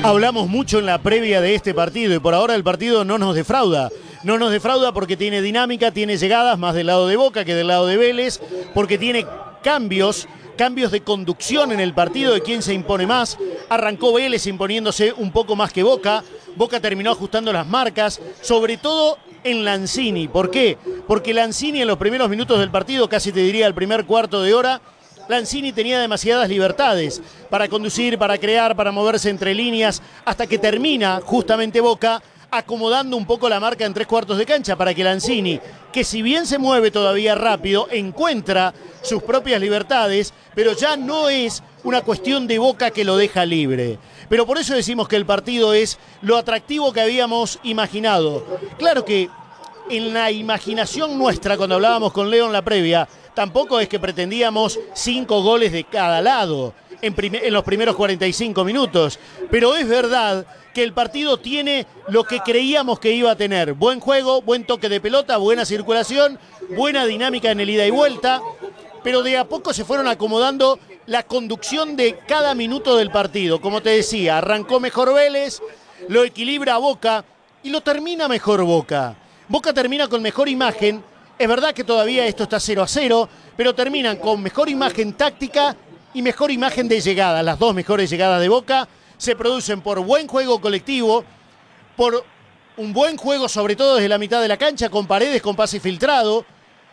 Hablamos mucho en la previa de este partido y por ahora el partido no nos defrauda. No nos defrauda porque tiene dinámica, tiene llegadas más del lado de Boca que del lado de Vélez, porque tiene cambios de conducción en el partido de quién se impone más. Arrancó Vélez imponiéndose un poco más que Boca. Boca terminó ajustando las marcas, sobre todo en Lanzini. ¿Por qué? Porque Lanzini en los primeros minutos del partido, casi te diría el primer cuarto de hora, Lanzini tenía demasiadas libertades para conducir, para crear, para moverse entre líneas, hasta que termina justamente Boca acomodando un poco la marca en 3/4 de cancha para que Lanzini, que si bien se mueve todavía rápido, encuentra sus propias libertades, pero ya no es una cuestión de Boca que lo deja libre. Pero por eso decimos que el partido es lo atractivo que habíamos imaginado. Claro que en la imaginación nuestra, cuando hablábamos con Leo en la previa, tampoco es que pretendíamos 5 goles de cada lado en los primeros 45 minutos. Pero es verdad que el partido tiene lo que creíamos que iba a tener. Buen juego, buen toque de pelota, buena circulación, buena dinámica en el ida y vuelta. Pero de a poco se fueron acomodando la conducción de cada minuto del partido. Como te decía, arrancó mejor Vélez, lo equilibra Boca y lo termina mejor Boca. Boca termina con mejor imagen. Es verdad que todavía esto está 0-0, pero terminan con mejor imagen táctica y mejor imagen de llegada. Las dos mejores llegadas de Boca se producen por buen juego colectivo, por un buen juego sobre todo desde la mitad de la cancha, con Paredes con pase filtrado,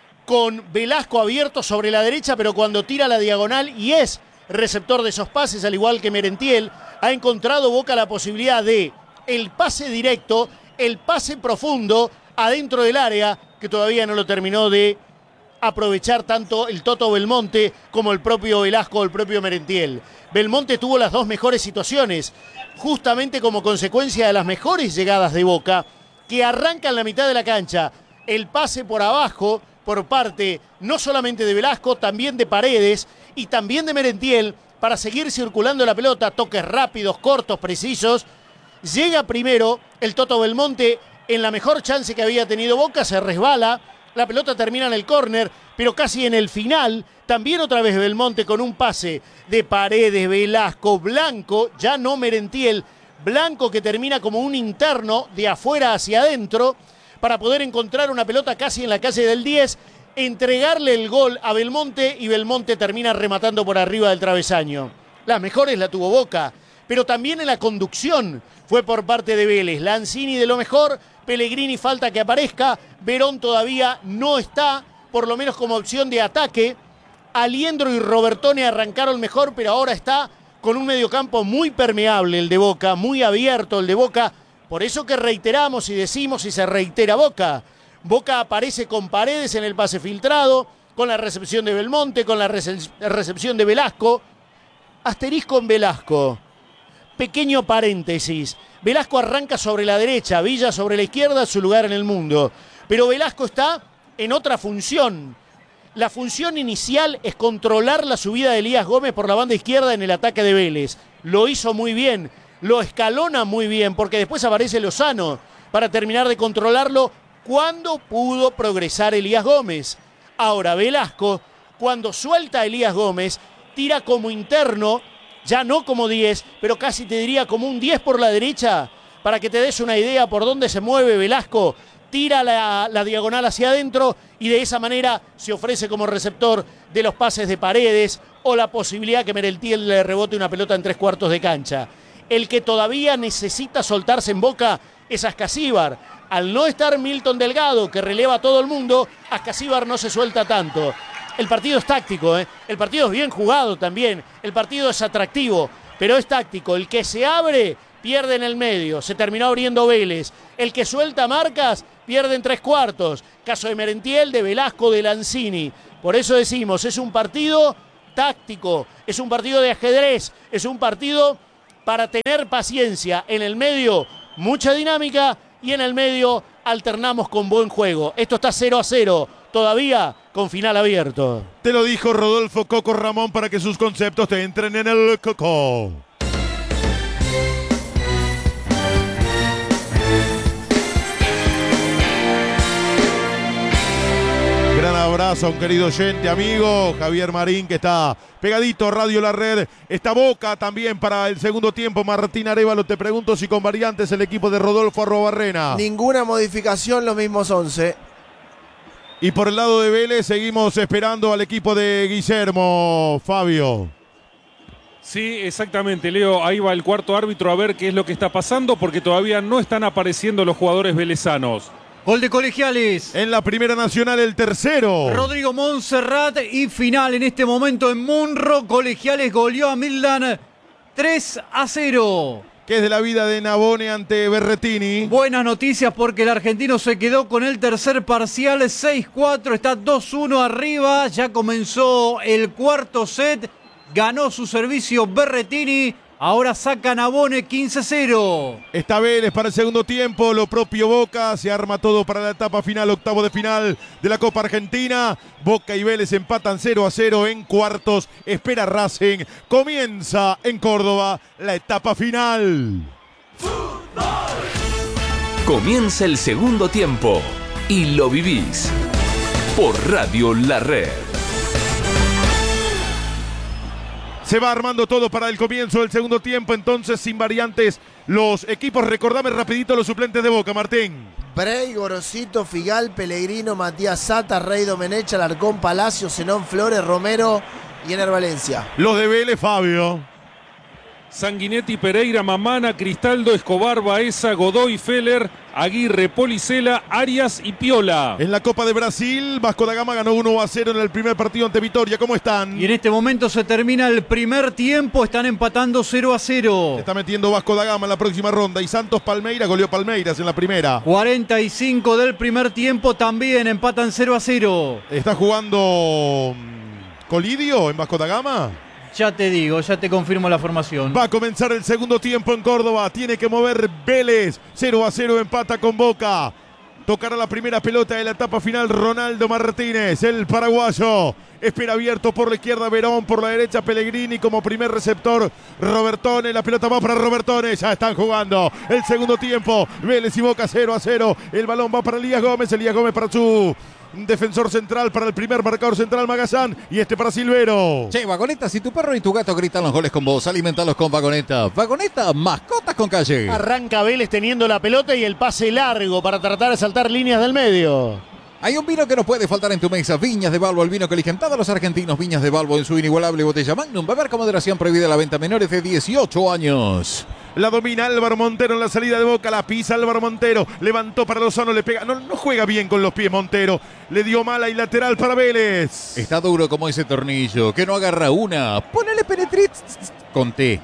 con Velasco abierto sobre la derecha, pero cuando tira la diagonal y es receptor de esos pases, al igual que Merentiel, ha encontrado Boca la posibilidad de el pase directo, el pase profundo adentro del área, que todavía no lo terminó de aprovechar tanto el Toto Belmonte como el propio Velasco o el propio Merentiel. Belmonte tuvo las dos mejores situaciones, justamente como consecuencia de las mejores llegadas de Boca, que arranca en la mitad de la cancha. El pase por abajo, por parte no solamente de Velasco, también de Paredes y también de Merentiel, para seguir circulando la pelota, toques rápidos, cortos, precisos. Llega primero el Toto Belmonte en la mejor chance que había tenido Boca, se resbala, la pelota termina en el córner, pero casi en el final, también otra vez Belmonte con un pase de Paredes, Velasco, Blanco, ya no Merentiel, Blanco que termina como un interno de afuera hacia adentro, para poder encontrar una pelota casi en la calle del 10, entregarle el gol a Belmonte y Belmonte termina rematando por arriba del travesaño. Las mejores la tuvo Boca, pero también en la conducción fue por parte de Vélez. Lanzini de lo mejor, Pellegrini falta que aparezca, Verón todavía no está, por lo menos como opción de ataque. Aliendro y Robertone arrancaron mejor, pero ahora está con un mediocampo muy permeable el de Boca, muy abierto el de Boca. Por eso que reiteramos y decimos y se reitera Boca. Boca aparece con Paredes en el pase filtrado, con la recepción de Belmonte, con la recepción de Velasco. Asterisco en Velasco. Pequeño paréntesis. Velasco arranca sobre la derecha, Villa sobre la izquierda, su lugar en el mundo. Pero Velasco está en otra función. La función inicial es controlar la subida de Elías Gómez por la banda izquierda en el ataque de Vélez. Lo hizo muy bien, lo escalona muy bien, porque después aparece Lozano para terminar de controlarlo cuando pudo progresar Elías Gómez. Ahora Velasco, cuando suelta a Elías Gómez, tira como interno, ya no como 10, pero casi te diría como un 10 por la derecha, para que te des una idea por dónde se mueve Velasco. Tira la diagonal hacia adentro y de esa manera se ofrece como receptor de los pases de Paredes o la posibilidad que Merentiel le rebote una pelota en 3/4 de cancha. El que todavía necesita soltarse en Boca es Ascasíbar. Al no estar Milton Delgado, que releva a todo el mundo, Ascasíbar no se suelta tanto. El partido es táctico, el partido es bien jugado también, el partido es atractivo, pero es táctico. El que se abre pierde en el medio, se terminó abriendo Vélez. El que suelta marcas pierde en 3/4. Caso de Merentiel, de Velasco, de Lanzini. Por eso decimos, es un partido táctico, es un partido de ajedrez, es un partido para tener paciencia. En el medio, mucha dinámica y en el medio alternamos con buen juego. Esto está 0-0, todavía con final abierto. Te lo dijo Rodolfo Coco Ramón para que sus conceptos te entren en el coco. Gran abrazo. abrazo a un querido oyente, amigo, Javier Marín, que está pegadito a Radio La Red. Está Boca también para el segundo tiempo. Martín Arévalo, te pregunto si con variantes el equipo de Rodolfo Arrobarrena. Ninguna modificación, los mismos 11. Y por el lado de Vélez seguimos esperando al equipo de Guillermo, Fabio. Sí, exactamente, Leo. Ahí va el cuarto árbitro a ver qué es lo que está pasando, porque todavía no están apareciendo los jugadores velezanos. Gol de Colegiales. En la Primera Nacional, el tercero. Rodrigo Montserrat y final en este momento en Munro. Colegiales goleó a Midland 3-0. ¿Qué es de la vida de Navone ante Berretini? Buenas noticias porque el argentino se quedó con el tercer parcial 6-4. Está 2-1 arriba. Ya comenzó el cuarto set. Ganó su servicio Berretini. Ahora saca Navone 15-0. Está Vélez para el segundo tiempo, lo propio Boca, se arma todo para la etapa final, octavo de final de la Copa Argentina. Boca y Vélez empatan 0-0 en cuartos, espera Racing. Comienza en Córdoba la etapa final. Comienza el segundo tiempo y lo vivís por Radio La Red. Se va armando todo para el comienzo del segundo tiempo, entonces sin variantes los equipos. Recordame rapidito los suplentes de Boca, Martín. Brey, Gorosito, Figal, Pellegrino, Matías Sata, Rey Domenech, Alarcón, Palacio, Zenón Flores, Romero y Ener Valencia. Los de Vélez, Fabio. Sanguinetti, Pereira, Mamana, Cristaldo, Escobar, Baeza, Godoy, Feller, Aguirre, Policela, Arias y Piola. En la Copa de Brasil, Vasco da Gama ganó 1-0 en el primer partido ante Vitória. ¿Cómo están? Y en este momento se termina el primer tiempo. Están empatando 0-0. Se está metiendo Vasco da Gama en la próxima ronda. Y Santos Palmeiras goleó Palmeiras en la primera. 45 del primer tiempo también empatan 0-0. ¿Está jugando Colidio en Vasco da Gama? Ya te digo, ya te confirmo la formación. Va a comenzar el segundo tiempo en Córdoba. Tiene que mover Vélez. 0-0 empata con Boca. Tocará la primera pelota de la etapa final Ronaldo Martínez, el paraguayo. Espera abierto por la izquierda Verón, por la derecha Pellegrini como primer receptor. Robertone, la pelota va para Robertone. Ya están jugando el segundo tiempo. Vélez y Boca 0-0. El balón va para Elías Gómez para su defensor central, para el primer marcador central Magazán y este para Silvero. Che, Vagoneta, si tu perro y tu gato gritan los goles con vos, alimentalos con Vagoneta. Vagoneta, mascotas con calle. Arranca Vélez teniendo la pelota y el pase largo para tratar de saltar líneas del medio. Hay un vino que no puede faltar en tu mesa. Viñas de Balbo, el vino que eligen todos los argentinos. Viñas de Balbo en su inigualable botella Magnum. Beber con moderación, prohibida la venta a menores de 18 años. La domina Álvaro Montero en la salida de Boca, la pisa Álvaro Montero, levantó para Lozano, le pega, no juega bien con los pies Montero, le dio mala y lateral para Vélez. Está duro como ese tornillo, que no agarra una. Ponele penetrit con T.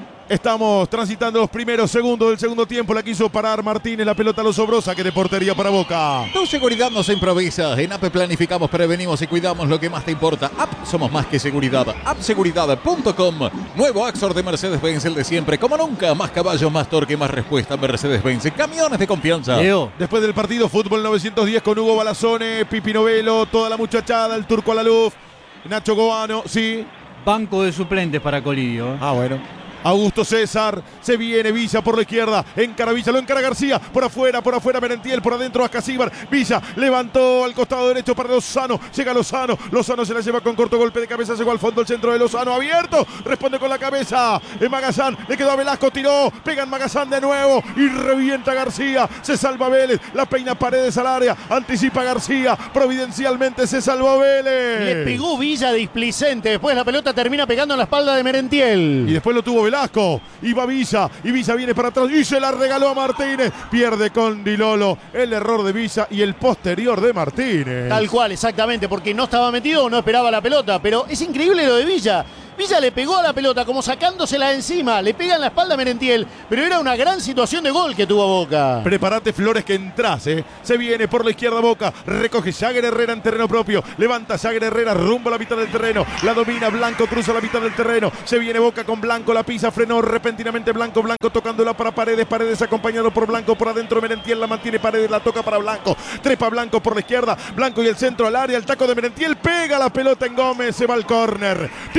Estamos transitando los primeros segundos del segundo tiempo. La quiso parar Martínez, la pelota lo sobró, saque de portería para Boca. Tu seguridad no se improvisa. En AP planificamos, prevenimos y cuidamos lo que más te importa. AP somos más que seguridad. Appseguridad.com. Nuevo Axor de Mercedes-Benz, el de siempre. Como nunca, más caballos, más torque, más respuesta. Mercedes-Benz, camiones de confianza. Leo. Después del partido, Fútbol 910 con Hugo Balazone, Pipi Novelo, toda la muchachada, el Turco Alaluf, Nacho Goano, sí. Banco de suplentes para Colidio. Bueno. Augusto César, se viene Villa por la izquierda, encara Villa, lo encara García, por afuera Merentiel, por adentro Ascasíbar, Villa levantó al costado derecho para Lozano, llega Lozano se la lleva con corto golpe de cabeza, llegó al fondo el centro de Lozano, abierto, responde con la cabeza, Magazán, le quedó a Velasco, tiró, pega en Magazán de nuevo y revienta García, se salva Vélez, la peina Paredes al área, anticipa García, providencialmente se salvó Vélez. Le pegó Villa displicente, después la pelota termina pegando en la espalda de Merentiel. Y después lo tuvo Velasco, y va Villa, y Villa viene para atrás y se la regaló a Martínez, pierde con Dilolo, el error de Villa y el posterior de Martínez. Tal cual, exactamente, porque no estaba metido o no esperaba la pelota, pero es increíble lo de Villa. Villa le pegó a la pelota como sacándosela encima, le pega en la espalda a Merentiel, pero era una gran situación de gol que tuvo Boca. Prepárate Flores que entras, se viene por la izquierda Boca, recoge Jagger Herrera en terreno propio, levanta Jagger Herrera rumbo a la mitad del terreno, la domina Blanco, cruza la mitad del terreno, se viene Boca con Blanco, la pisa, frenó repentinamente Blanco tocándola para Paredes acompañado por Blanco, por adentro Merentiel la mantiene Paredes, la toca para Blanco, trepa Blanco por la izquierda, Blanco y el centro al área, el taco de Merentiel, pega la pelota en Gómez, se va al córner, tiro de esquina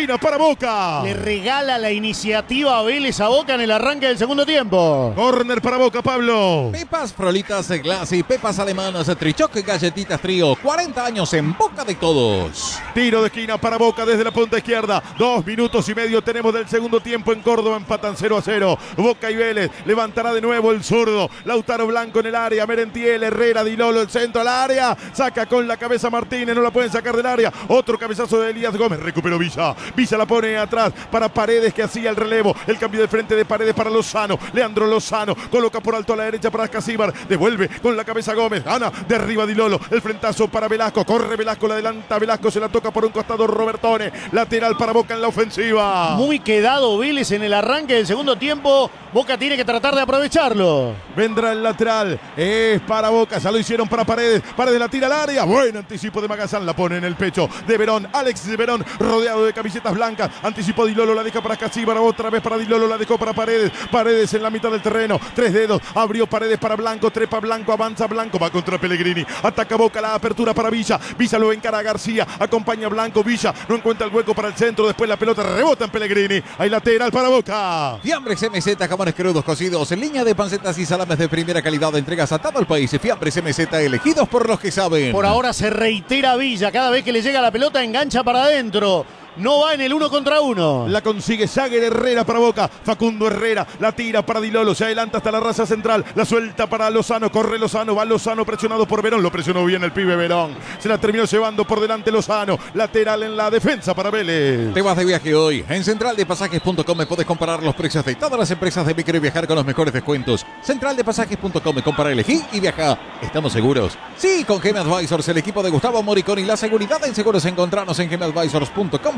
esquina para Boca. Le regala la iniciativa a Vélez a Boca en el arranque del segundo tiempo. Córner para Boca, Pablo. Pepas, frolitas, glassy, pepas alemanas, trichoque, galletitas trío. 40 años en boca de todos. Tiro de esquina para Boca desde la punta izquierda. 2 minutos y medio tenemos del segundo tiempo en Córdoba. Empatan 0-0. Boca y Vélez. Levantará de nuevo el zurdo. Lautaro Blanco en el área. Merentiel, Herrera, Di Lolo, el centro al área. Saca con la cabeza Martínez. No la pueden sacar del área. Otro cabezazo de Elías Gómez. Recuperó Villa. Villa la pone atrás para Paredes, que hacía el relevo. El cambio de frente de Paredes para Lozano. Leandro Lozano coloca por alto a la derecha para Casíbar. Devuelve con la cabeza Gómez. Gana de arriba Di Lolo. El frentazo para Velasco. Corre Velasco, la adelanta Velasco. Se la toca por un costado Robertone. Lateral para Boca en la ofensiva. Muy quedado Vélez en el arranque del segundo tiempo. Boca tiene que tratar de aprovecharlo. Vendrá el lateral. Es para Boca. Ya lo hicieron para Paredes. Paredes la tira al área. Buen anticipo de Magazán. La pone en el pecho de Verón. Alex de Verón rodeado de camisetas blancas. Anticipó Di Lolo. La deja para Casíbar. Otra vez para Di Lolo. La dejó para Paredes. Paredes en la mitad del terreno. 3 dedos. Abrió Paredes para Blanco. Trepa Blanco. Avanza Blanco. Va contra Pellegrini. Ataca Boca. La apertura para Villa. Villa lo encara a García. Acompaña a Blanco. Villa no encuentra el hueco para el centro. Después la pelota rebota en Pellegrini. Hay lateral para Boca. Fiambres MZ, jamones crudos cocidos, en línea de pancetas y salames de primera calidad. Entregas a todo el país. Fiambres MZ, elegidos por los que saben. Por ahora se reitera Villa. Cada vez que le llega la pelota engancha para adentro. No va en el 1 contra 1. La consigue Jagger Herrera para Boca. Facundo Herrera la tira para Di Lolo. Se adelanta hasta la raza central. La suelta para Lozano. Corre Lozano. Va Lozano presionado por Verón. Lo presionó bien el pibe Verón. Se la terminó llevando por delante Lozano. Lateral en la defensa para Vélez. Te vas de viaje hoy. En centraldepasajes.com me puedes comparar los precios de todas las empresas de micro y viajar con los mejores descuentos. Centraldepasajes.com. Compara, elegí y viaja. ¿Estamos seguros? Sí, con GM Advisors, el equipo de Gustavo Moriconi. La seguridad en seguros. Encontrarnos en gmadvisors.com.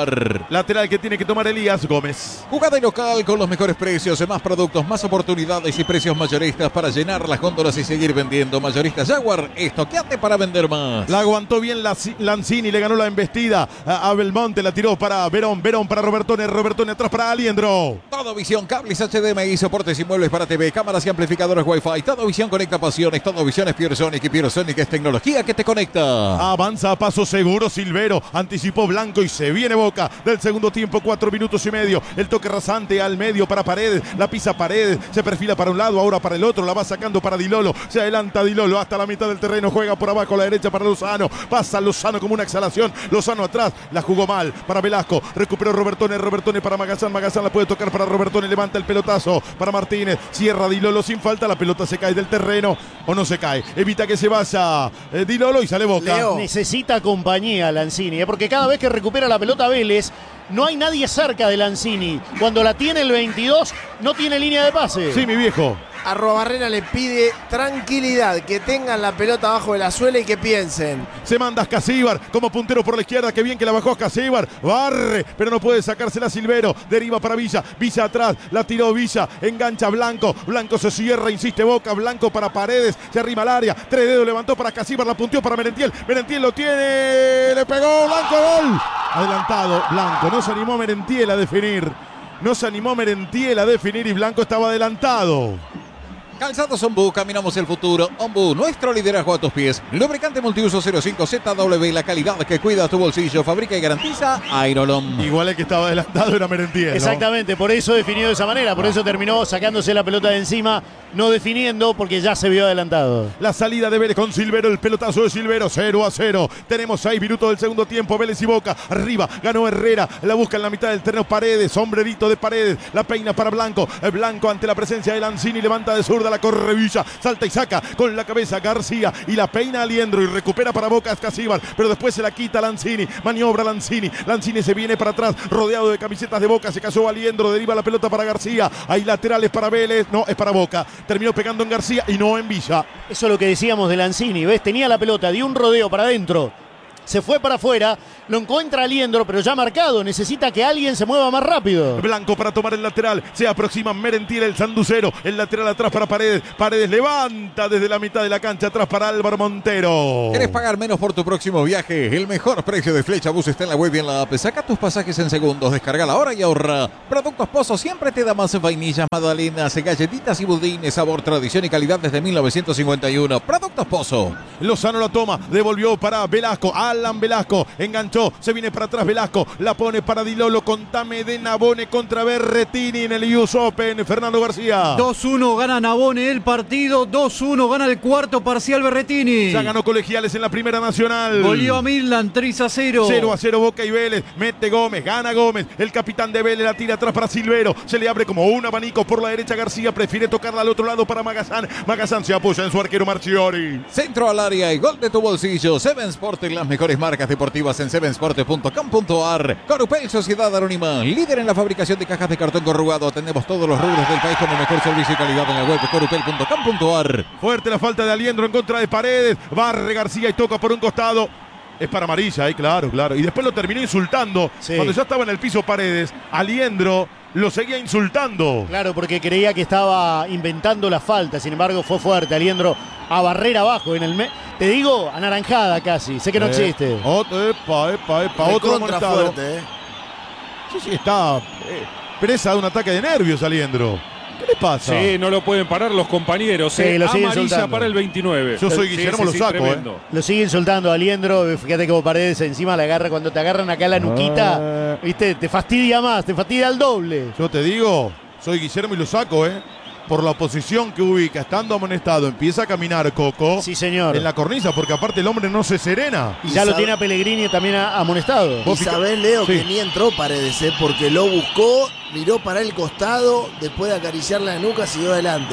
Lateral que tiene que tomar Elías Gómez. Jugada y local con los mejores precios, más productos, más oportunidades y precios mayoristas para llenar las góndolas y seguir vendiendo. Mayoristas Jaguar, estoqueate para vender más. La aguantó bien Lanzini, le ganó la embestida a Belmonte, la tiró para Verón, Verón para Robertone, Robertone atrás para Aliendro. Todo Visión, cables HDMI, soportes y muebles para TV, cámaras y amplificadores Wi-Fi. Todo Visión conecta pasiones, Todo Visión es Piersonic y Piersonic es tecnología que te conecta. Avanza a paso seguro Silvero, anticipó Blanco y se viene Boca del segundo tiempo, 4 minutos y medio. El toque rasante al medio para Paredes, la pisa Paredes, se perfila para un lado, ahora para el otro, la va sacando para Di Lolo, se adelanta Di Lolo hasta la mitad del terreno, juega por abajo a la derecha para Lozano, pasa Lozano como una exhalación, Lozano atrás, la jugó mal para Velasco, recuperó Robertone, Robertone para Magazán, Magazán la puede tocar para Robertone, levanta el pelotazo para Martínez, cierra Di Lolo sin falta, la pelota se cae del terreno o no se cae, evita que se vaya Di Lolo y sale Boca. Leo. Necesita compañía Lanzini, porque cada vez que recupera la pelota Vélez, no hay nadie cerca de Lanzini. Cuando la tiene el 22, no tiene línea de pase. Sí, mi viejo. Arrobarrena le pide tranquilidad, que tengan la pelota abajo de la suela y que piensen. Se manda a Casíbar como puntero por la izquierda, que bien que la bajó a Casíbar, barre, pero no puede sacársela Silvero, deriva para Villa, Villa atrás, la tiró Villa, engancha Blanco, Blanco se cierra, insiste Boca, Blanco para Paredes, se arrima al área, 3 dedos, levantó para Casíbar, la punteó para Merentiel, Merentiel lo tiene, le pegó, Blanco, gol, adelantado Blanco, no se animó Merentiel a definir, y Blanco estaba adelantado. Calzados Ombu, caminamos el futuro. Ombu, nuestro liderazgo a tus pies. Lubricante multiuso 05 ZW, la calidad que cuida tu bolsillo, fabrica y garantiza Aerolom. Igual el que estaba adelantado era Merentiel, ¿no? Exactamente, por eso definió de esa manera, por eso terminó sacándose la pelota de encima, no definiendo porque ya se vio adelantado. La salida de Vélez con Silvero, el pelotazo de Silvero, 0-0. Tenemos 6 minutos del segundo tiempo, Vélez y Boca. Arriba, ganó Herrera, la busca en la mitad del terreno Paredes, sombrerito de Paredes, la peina para Blanco. Blanco ante la presencia de Lanzini, levanta de zurda, la corre Villa, salta y saca con la cabeza García y la peina Aliendro y recupera para Boca Casíbar, pero después se la quita Lanzini, maniobra Lanzini se viene para atrás, rodeado de camisetas de Boca, se cayó Aliendro, deriva la pelota para García, hay laterales para Vélez, no, es para Boca, terminó pegando en García y no en Villa. Eso es lo que decíamos de Lanzini, ¿ves? Tenía la pelota, dio un rodeo para adentro, se fue para afuera, lo encuentra Aliendro, pero ya marcado, necesita que alguien se mueva más rápido. Blanco para tomar el lateral, se aproxima Merentiel, el sanducero, el lateral atrás para Paredes, Paredes levanta desde la mitad de la cancha atrás para Álvaro Montero. ¿Quieres pagar menos por tu próximo viaje? El mejor precio de Flechabús está en la web y en la app. Saca tus pasajes en segundos, descarga ahora y ahorra. Productos Pozo siempre te da más vainillas, magdalenas, galletitas y budines, sabor, tradición y calidad desde 1951. Productos Pozo. Lozano la toma, devolvió para Velasco, al Alan Velasco, enganchó, se viene para atrás Velasco, la pone para Di Lolo, contame de Nabone contra Berretini en el US Open. Fernando García. 2-1 gana Nabone el partido, 2-1 gana el cuarto parcial Berretini. Ya ganó Colegiales en la Primera Nacional. Goleó a Midland 3-0. 0-0 Boca y Vélez. Mete Gómez, gana Gómez. El capitán de Vélez la tira atrás para Silvero. Se le abre como un abanico por la derecha. García prefiere tocarla al otro lado para Magazán. Magazán se apoya en su arquero Marchiori. Centro al área y gol de tu bolsillo. Seven Sport, las mejores marcas deportivas en sevensport.com.ar. Corupel, Sociedad Anónima, líder en la fabricación de cajas de cartón corrugado. Atendemos todos los rubros del país con el mejor servicio y calidad en la web corupel.com.ar. Fuerte la falta de Aliendro en contra de Paredes. Barre García y toca por un costado. Es para amarilla, claro. Y después lo terminó insultando. Sí. Cuando ya estaba en el piso Paredes, Aliendro lo seguía insultando. Claro, porque creía que estaba inventando la falta. Sin embargo, fue fuerte. Aliendro a barrer abajo en el... Te digo, anaranjada casi. Sé que no existe. Otro amonestado. Fuerte, Sí, está presa de un ataque de nervios, Aliendro. ¿Qué le pasa? Sí, no lo pueden parar los compañeros. Sí, lo siguen amarilla soltando. Para el 29. Yo soy Guillermo, lo saco. Lo sigue insultando a Aliendro. Fíjate cómo Paredes encima la agarra. Cuando te agarran acá la nuquita, ¿viste? Te fastidia más, te fastidia al doble. Yo te digo, soy Guillermo y lo saco, por la posición que ubica, estando amonestado, empieza a caminar Coco. Sí, señor. En la cornisa, porque aparte el hombre no se serena. Y ya lo tiene a Pellegrini también amonestado. Y sabés, Leo, que ni entró Paredes, porque lo buscó, miró para el costado, después de acariciar la nuca, siguió adelante.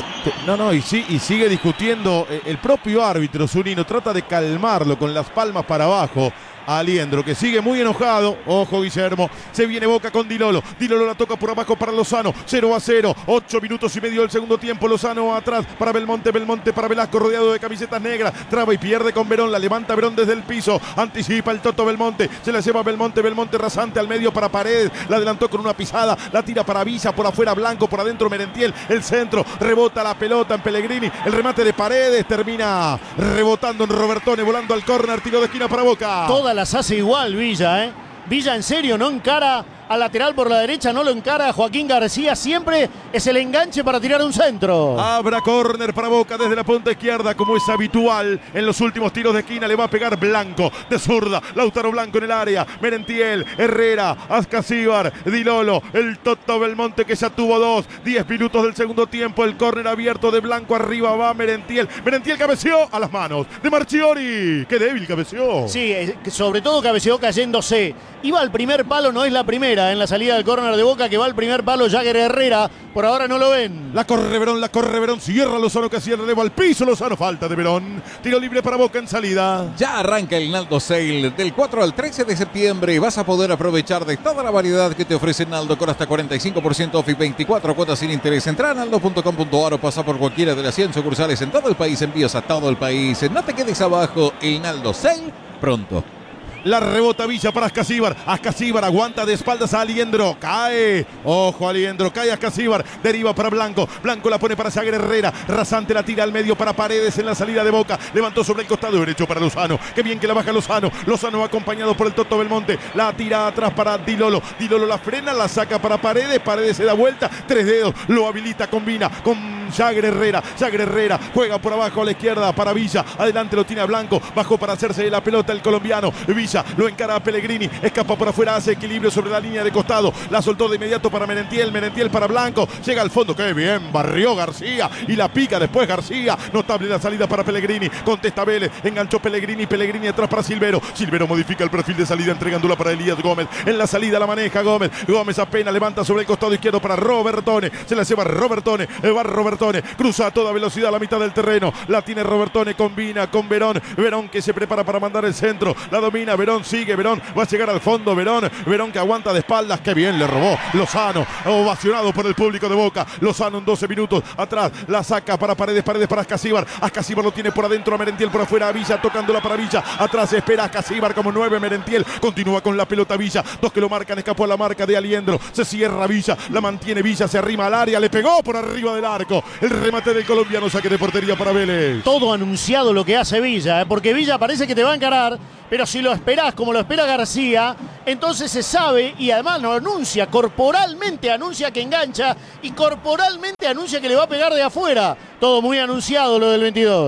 Y sigue discutiendo. El propio árbitro Zunino trata de calmarlo con las palmas para abajo. Aliendro, que sigue muy enojado. Ojo, Guillermo. Se viene Boca con Di Lolo. Di Lolo la toca por abajo para Lozano. 0-0. 8 minutos y medio del segundo tiempo. Lozano atrás para Belmonte. Belmonte para Velasco, rodeado de camisetas negras. Traba y pierde con Verón. La levanta Verón desde el piso. Anticipa el Toto Belmonte. Se la lleva Belmonte. Belmonte rasante al medio para Paredes. La adelantó con una pisada. La tira para Villa. Por afuera Blanco. Por adentro Merentiel. El centro. Rebota la pelota en Pellegrini. El remate de Paredes. Termina rebotando en Robertone. Volando al córner. Tiro de esquina para Boca. Todas las hace igual Villa, Villa en serio no encara al lateral por la derecha, no lo encara a Joaquín García, siempre es el enganche para tirar un centro. Habrá córner para Boca desde la punta izquierda, como es habitual en los últimos tiros de esquina. Le va a pegar Blanco de zurda, Lautaro Blanco en el área, Merentiel, Herrera, Ascasíbar, Di Lolo, el Toto Belmonte que ya tuvo 10 minutos del segundo tiempo. El córner abierto de Blanco, arriba va Merentiel. Merentiel cabeceó a las manos de Marchiori. Qué débil cabeceó. Sí, sobre todo cabeceó cayéndose. Iba al primer palo, no es la primera en la salida del córner de Boca, que va al primer palo Jagger Herrera. Por ahora no lo ven. La corre Verón, cierra Lozano que hacía el relevo al piso. Lozano, falta de Verón. Tiro libre para Boca en salida. Ya arranca el Naldo Sale. Del 4 al 13 de septiembre vas a poder aprovechar de toda la variedad que te ofrece Naldo con hasta 45% off y 24 cuotas sin interés. Entra a naldo.com.ar o pasa por cualquiera de las 100 sucursales en todo el país. Envíos a todo el país. No te quedes abajo. El Naldo Sale pronto. La rebota Villa para Ascasíbar. Ascasíbar aguanta de espaldas a Aliendro. Cae. Ojo, Aliendro. Cae Ascasíbar. Deriva para Blanco. Blanco la pone para Jagger Herrera. Rasante la tira al medio para Paredes en la salida de Boca. Levantó sobre el costado derecho para Lozano. Qué bien que la baja Lozano. Lozano acompañado por el Toto Belmonte. La tira atrás para Di Lolo. Di Lolo la frena, la saca para Paredes. Paredes se da vuelta. 3 dedos. Lo habilita, combina con Jagger Herrera. Jagger Herrera juega por abajo a la izquierda para Villa. Adelante lo tiene a Blanco. Bajó para hacerse de la pelota el colombiano. Villa lo encara a Pellegrini, escapa por afuera, hace equilibrio sobre la línea de costado, la soltó de inmediato para Merentiel para Blanco, llega al fondo, qué bien, barrió García y la pica después García, notable la salida para Pellegrini, contesta Vélez, enganchó Pellegrini atrás para Silvero modifica el perfil de salida entregándola para Elías Gómez, en la salida la maneja Gómez apenas levanta sobre el costado izquierdo para Robertone, se la lleva Robertone, va Robertone, cruza a toda velocidad a la mitad del terreno, la tiene Robertone, combina con Verón que se prepara para mandar el centro, la domina, Verón sigue, Verón va a llegar al fondo, Verón que aguanta de espaldas, que bien le robó Lozano, ovacionado por el público de Boca, Lozano en 12 minutos, atrás la saca para Paredes para Ascasíbar lo tiene por adentro a Merentiel, por afuera a Villa, tocándola para Villa, atrás espera Ascasíbar como 9, Merentiel, continúa con la pelota Villa, 2 que lo marcan, escapó a la marca de Aliendro, se cierra Villa, la mantiene Villa, se arrima al área, le pegó por arriba del arco, el remate del colombiano, saque de portería para Vélez. Todo anunciado lo que hace Villa, porque Villa parece que te va a encarar, pero si lo esperás como lo espera García, entonces se sabe y además lo anuncia, corporalmente anuncia que engancha y corporalmente anuncia que le va a pegar de afuera. Todo muy anunciado lo del 22.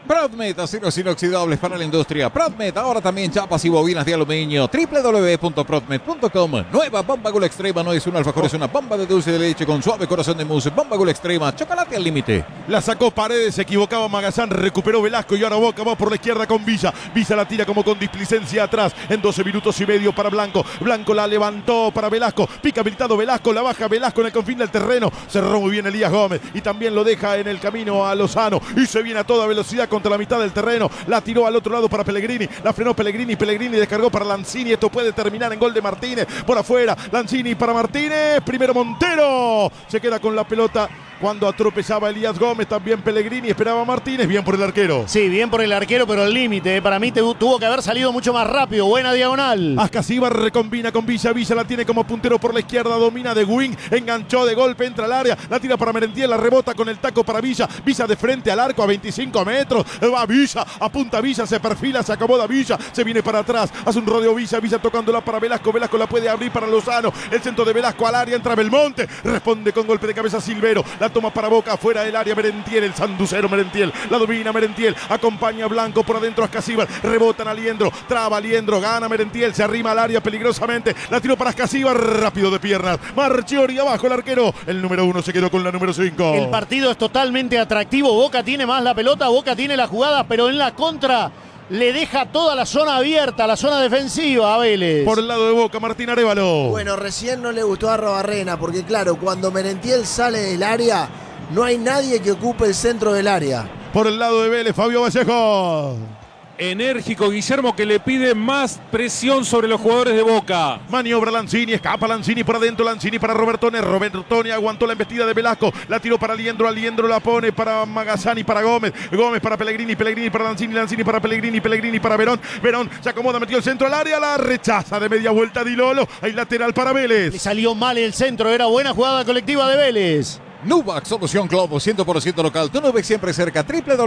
Prodmet, aceros inoxidables para la industria. Prodmet, ahora también chapas y bobinas de aluminio. www.prodmet.com. Nueva Bomba Gula Extrema, no es un alfajor, es una bomba de dulce de leche con suave corazón de mousse. Bomba Gula Extrema, chocolate al límite. La sacó Paredes, se equivocaba Magazán, recuperó Velasco y ahora Boca va por la izquierda con Villa. Villa la tira como con displicencia atrás en 12 minutos y medio para Blanco. Blanco la levantó para Velasco. Pica habilitado Velasco, la baja Velasco en el confín del terreno. Cerró muy bien Elías Gómez y también lo deja en el camino a Lozano. Y se viene a toda velocidad contra la mitad del terreno. La tiró al otro lado para Pellegrini. La frenó Pellegrini. Pellegrini descargó para Lanzini. Esto puede terminar en gol de Martínez. Por afuera, Lanzini para Martínez. Primero Montero. Se queda con la pelota. Cuando atropellaba Elías Gómez, también Pellegrini, esperaba Martínez, bien por el arquero. Sí, bien por el arquero, pero al límite. Para mí tuvo que haber salido mucho más rápido. Buena diagonal. Ascasíbar recombina con Villa. Villa la tiene como puntero por la izquierda, domina de wing, enganchó de golpe, entra al área, la tira para Merentiel, la rebota con el taco para Villa. Villa de frente al arco a 25 metros. Va Villa, apunta Villa, se perfila, se acomoda Villa, se viene para atrás, hace un rodeo Villa, Villa tocándola para Velasco. Velasco la puede abrir para Lozano. El centro de Velasco al área, entra Belmonte, responde con golpe de cabeza Silvero. La toma para Boca, fuera del área Merentiel, el sanducero Merentiel, la domina Merentiel, acompaña a Blanco por adentro Ascasíbar, rebotan a Liendro, traba Liendro, gana Merentiel, se arrima al área peligrosamente, la tiró para Ascasíbar, rápido de piernas, Marchiori abajo el arquero, el número 1 se quedó con la número 5. El partido es totalmente atractivo, Boca tiene más la pelota, Boca tiene la jugada, pero en la contra le deja toda la zona abierta, la zona defensiva a Vélez. Por el lado de Boca, Martín Arévalo. Bueno, recién no le gustó a Arrobarrena, porque claro, cuando Merentiel sale del área, no hay nadie que ocupe el centro del área. Por el lado de Vélez, Fabio Vallejo. Enérgico Guillermo, que le pide más presión sobre los jugadores de Boca. Maniobra Lanzini, escapa Lanzini por adentro, Lanzini para Robertone. Robertone aguantó la embestida de Velasco, la tiró para Liendro, Liendro la pone para Magazán y para Gómez. Gómez para Pellegrini, Pellegrini para Lanzini, Lanzini para Pellegrini, Pellegrini para Verón. Verón se acomoda, metió el centro al área, la rechaza de media vuelta Di Lolo. Hay lateral para Vélez. Le salió mal el centro, era buena jugada colectiva de Vélez. Nubac, solución Globo, 100% local. Tu Nubac siempre cerca.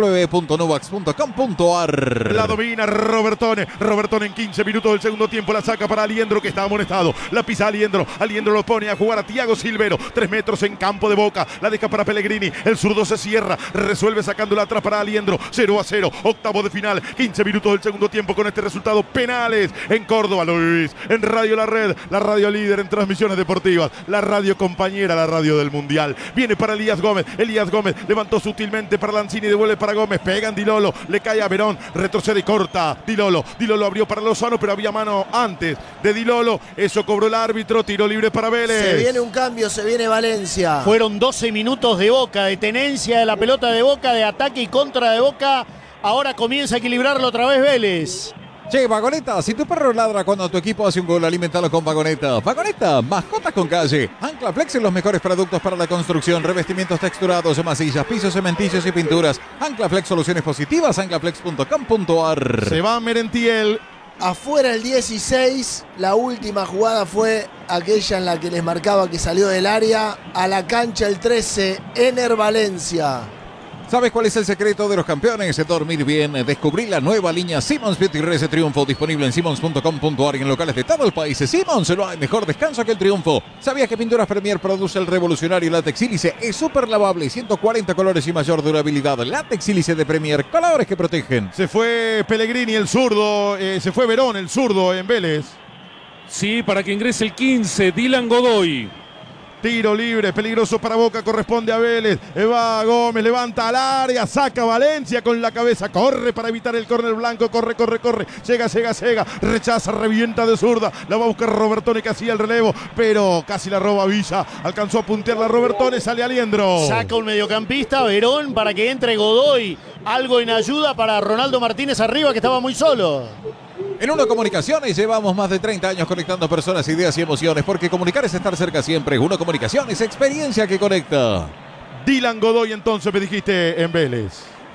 www.nubax.com.ar. La domina Robertone. Robertone en 15 minutos del segundo tiempo. La saca para Aliendro, que está amonestado. La pisa Aliendro. Aliendro lo pone a jugar a Thiago Silvero. 3 metros en campo de Boca. La deja para Pellegrini. El zurdo se cierra. Resuelve sacándola atrás para Aliendro. 0-0. Octavo de final. 15 minutos del segundo tiempo con este resultado. Penales en Córdoba. Luis. En Radio La Red. La radio líder en transmisiones deportivas. La radio compañera. La radio del Mundial. Viene para Elías Gómez. Elías Gómez levantó sutilmente para Lanzini. Devuelve para Gómez. Pegan Di Lolo. Le cae a Verón. Retrocede y corta. Di Lolo. Di Lolo abrió para Lozano, pero había mano antes de Di Lolo. Eso cobró el árbitro. Tiro libre para Vélez. Se viene un cambio. Se viene Valencia. Fueron 12 minutos de Boca, de tenencia de la pelota de Boca, de ataque y contra de Boca. Ahora comienza a equilibrarlo otra vez Vélez. Che, Vagoneta, si tu perro ladra cuando tu equipo hace un gol, alimentalo con Vagoneta. Vagoneta, mascotas con calle. Anclaflex en los mejores productos para la construcción, revestimientos texturados, masillas, pisos, cementillos y pinturas. Anclaflex, soluciones positivas, anclaflex.com.ar. Se va Merentiel. Afuera el 16, la última jugada fue aquella en la que les marcaba que salió del área. A la cancha el 13, Ener Valencia. ¿Sabes cuál es el secreto de los campeones? Dormir bien. Descubrí la nueva línea Simmons Beauty Rest Triunfo, disponible en simmons.com.ar y en locales de todo el país. Simmons, no hay mejor descanso que el triunfo. ¿Sabías que Pinturas Premier produce el revolucionario látex sílice? Es súper lavable, 140 colores y mayor durabilidad. Látex sílice de Premier, colores que protegen. Se fue Pellegrini, el zurdo. Se fue Verón, el zurdo en Vélez. Sí, para que ingrese el 15, Dylan Godoy. Tiro libre, peligroso para Boca, corresponde a Vélez. Va Gómez, levanta al área, saca Valencia con la cabeza, corre para evitar el córner blanco, corre. Llega, rechaza, revienta de zurda. La va a buscar Robertone, que hacía el relevo, pero casi la roba Villa. Alcanzó a puntearla Robertone, sale Aliendro. Saca un mediocampista, Verón, para que entre Godoy. Algo en ayuda para Ronaldo Martínez arriba, que estaba muy solo. En Uno Comunicaciones llevamos más de 30 años conectando personas, ideas y emociones, porque comunicar es estar cerca siempre. Uno Comunicaciones, experiencia que conecta. Dylan Godoy, entonces me dijiste en Vélez.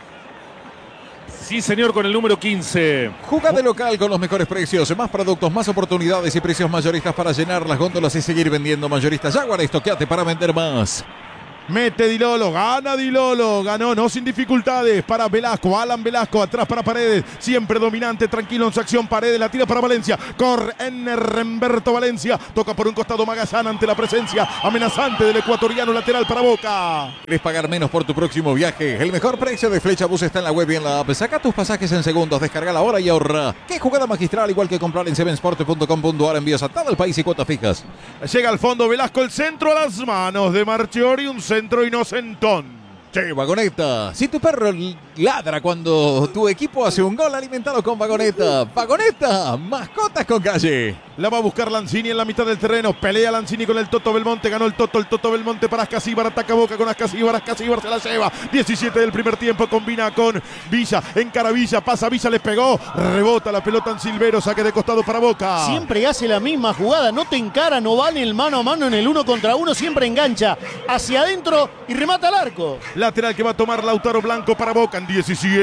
Sí, señor, con el número 15. Juga de local con los mejores precios, más productos, más oportunidades y precios mayoristas para llenar las góndolas y seguir vendiendo. Mayoristas Jaguar, estoqueate para vender más. Mete Di Lolo, gana Di Lolo, ganó, no sin dificultades para Velasco, Alan Velasco, atrás para Paredes, siempre dominante, tranquilo en su acción, Paredes la tira para Valencia, corre Humberto Valencia, toca por un costado Magazán ante la presencia amenazante del ecuatoriano lateral para Boca. ¿Quieres pagar menos por tu próximo viaje? El mejor precio de Flechabús está en la web y en la app. Saca tus pasajes en segundos, descarga ahora y ahorra. ¡Qué jugada magistral! Igual que comprar en sevensport.com.ar, envíos a todo el país y cuotas fijas. Llega al fondo Velasco, el centro a las manos de Marchiori, un centro inocentón. Che, Vagoneta, si tu perro ladra cuando tu equipo hace un gol, alimentado con Vagoneta. Vagoneta, mascotas con calle. La va a buscar Lanzini en la mitad del terreno. Pelea Lanzini con el Toto Belmonte. Ganó el Toto Belmonte para Ascasíbar. Ataca Boca con Ascasíbar. Ascasíbar se la lleva. 17 del primer tiempo. Combina con Villa. Encara Villa. Pasa Villa. Les pegó. Rebota la pelota en Silvero. Saque de costado para Boca. Siempre hace la misma jugada. No te encara. No va en el mano a mano en el 1 contra 1. Siempre engancha hacia adentro y remata al arco. Lateral que va a tomar Lautaro Blanco para Boca en